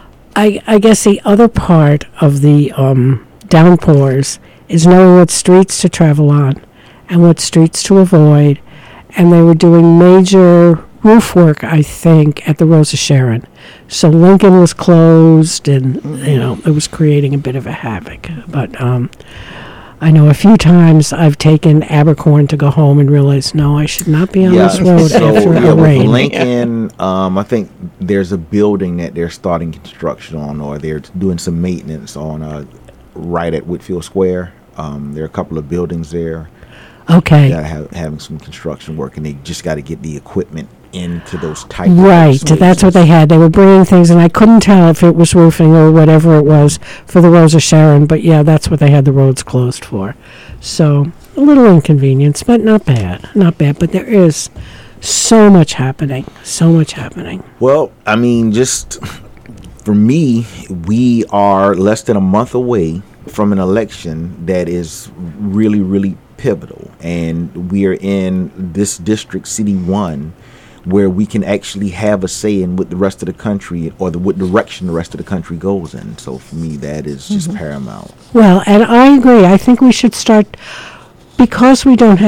[SPEAKER 8] I I guess the other part of the um, downpours is knowing what streets to travel on and what streets to avoid. And they were doing major roof work, I think, at the Rosa Sharon. So Lincoln was closed, and you know it was creating a bit of a havoc. But um, I know a few times I've taken Abercorn to go home and realized, no, I should not be on this road
[SPEAKER 7] so,
[SPEAKER 8] after
[SPEAKER 7] yeah,
[SPEAKER 8] a
[SPEAKER 7] with
[SPEAKER 8] rain.
[SPEAKER 7] Lincoln, um, I think there's a building that they're starting construction on, or they're doing some maintenance on, uh, right at Whitfield Square. Um, there are a couple of buildings there
[SPEAKER 8] Okay.
[SPEAKER 7] that have having some construction work, and they just got to get the equipment into those type
[SPEAKER 8] Right,
[SPEAKER 7] of
[SPEAKER 8] that's what they had. They were bringing things, and I couldn't tell if it was roofing or whatever it was for the Rosa Sharon, but yeah, that's what they had the roads closed for. So, a little inconvenience, but not bad. Not bad, but there is so much happening. So much happening.
[SPEAKER 7] Well, I mean, just for me, we are less than a month away from an election that is really, really pivotal. And we are in this district, City one, where we can actually have a say in what the rest of the country, or the what direction the rest of the country goes in. So for me, that is just
[SPEAKER 8] Mhm.
[SPEAKER 7] paramount.
[SPEAKER 8] Well, and I agree. I think we should start, because we don't have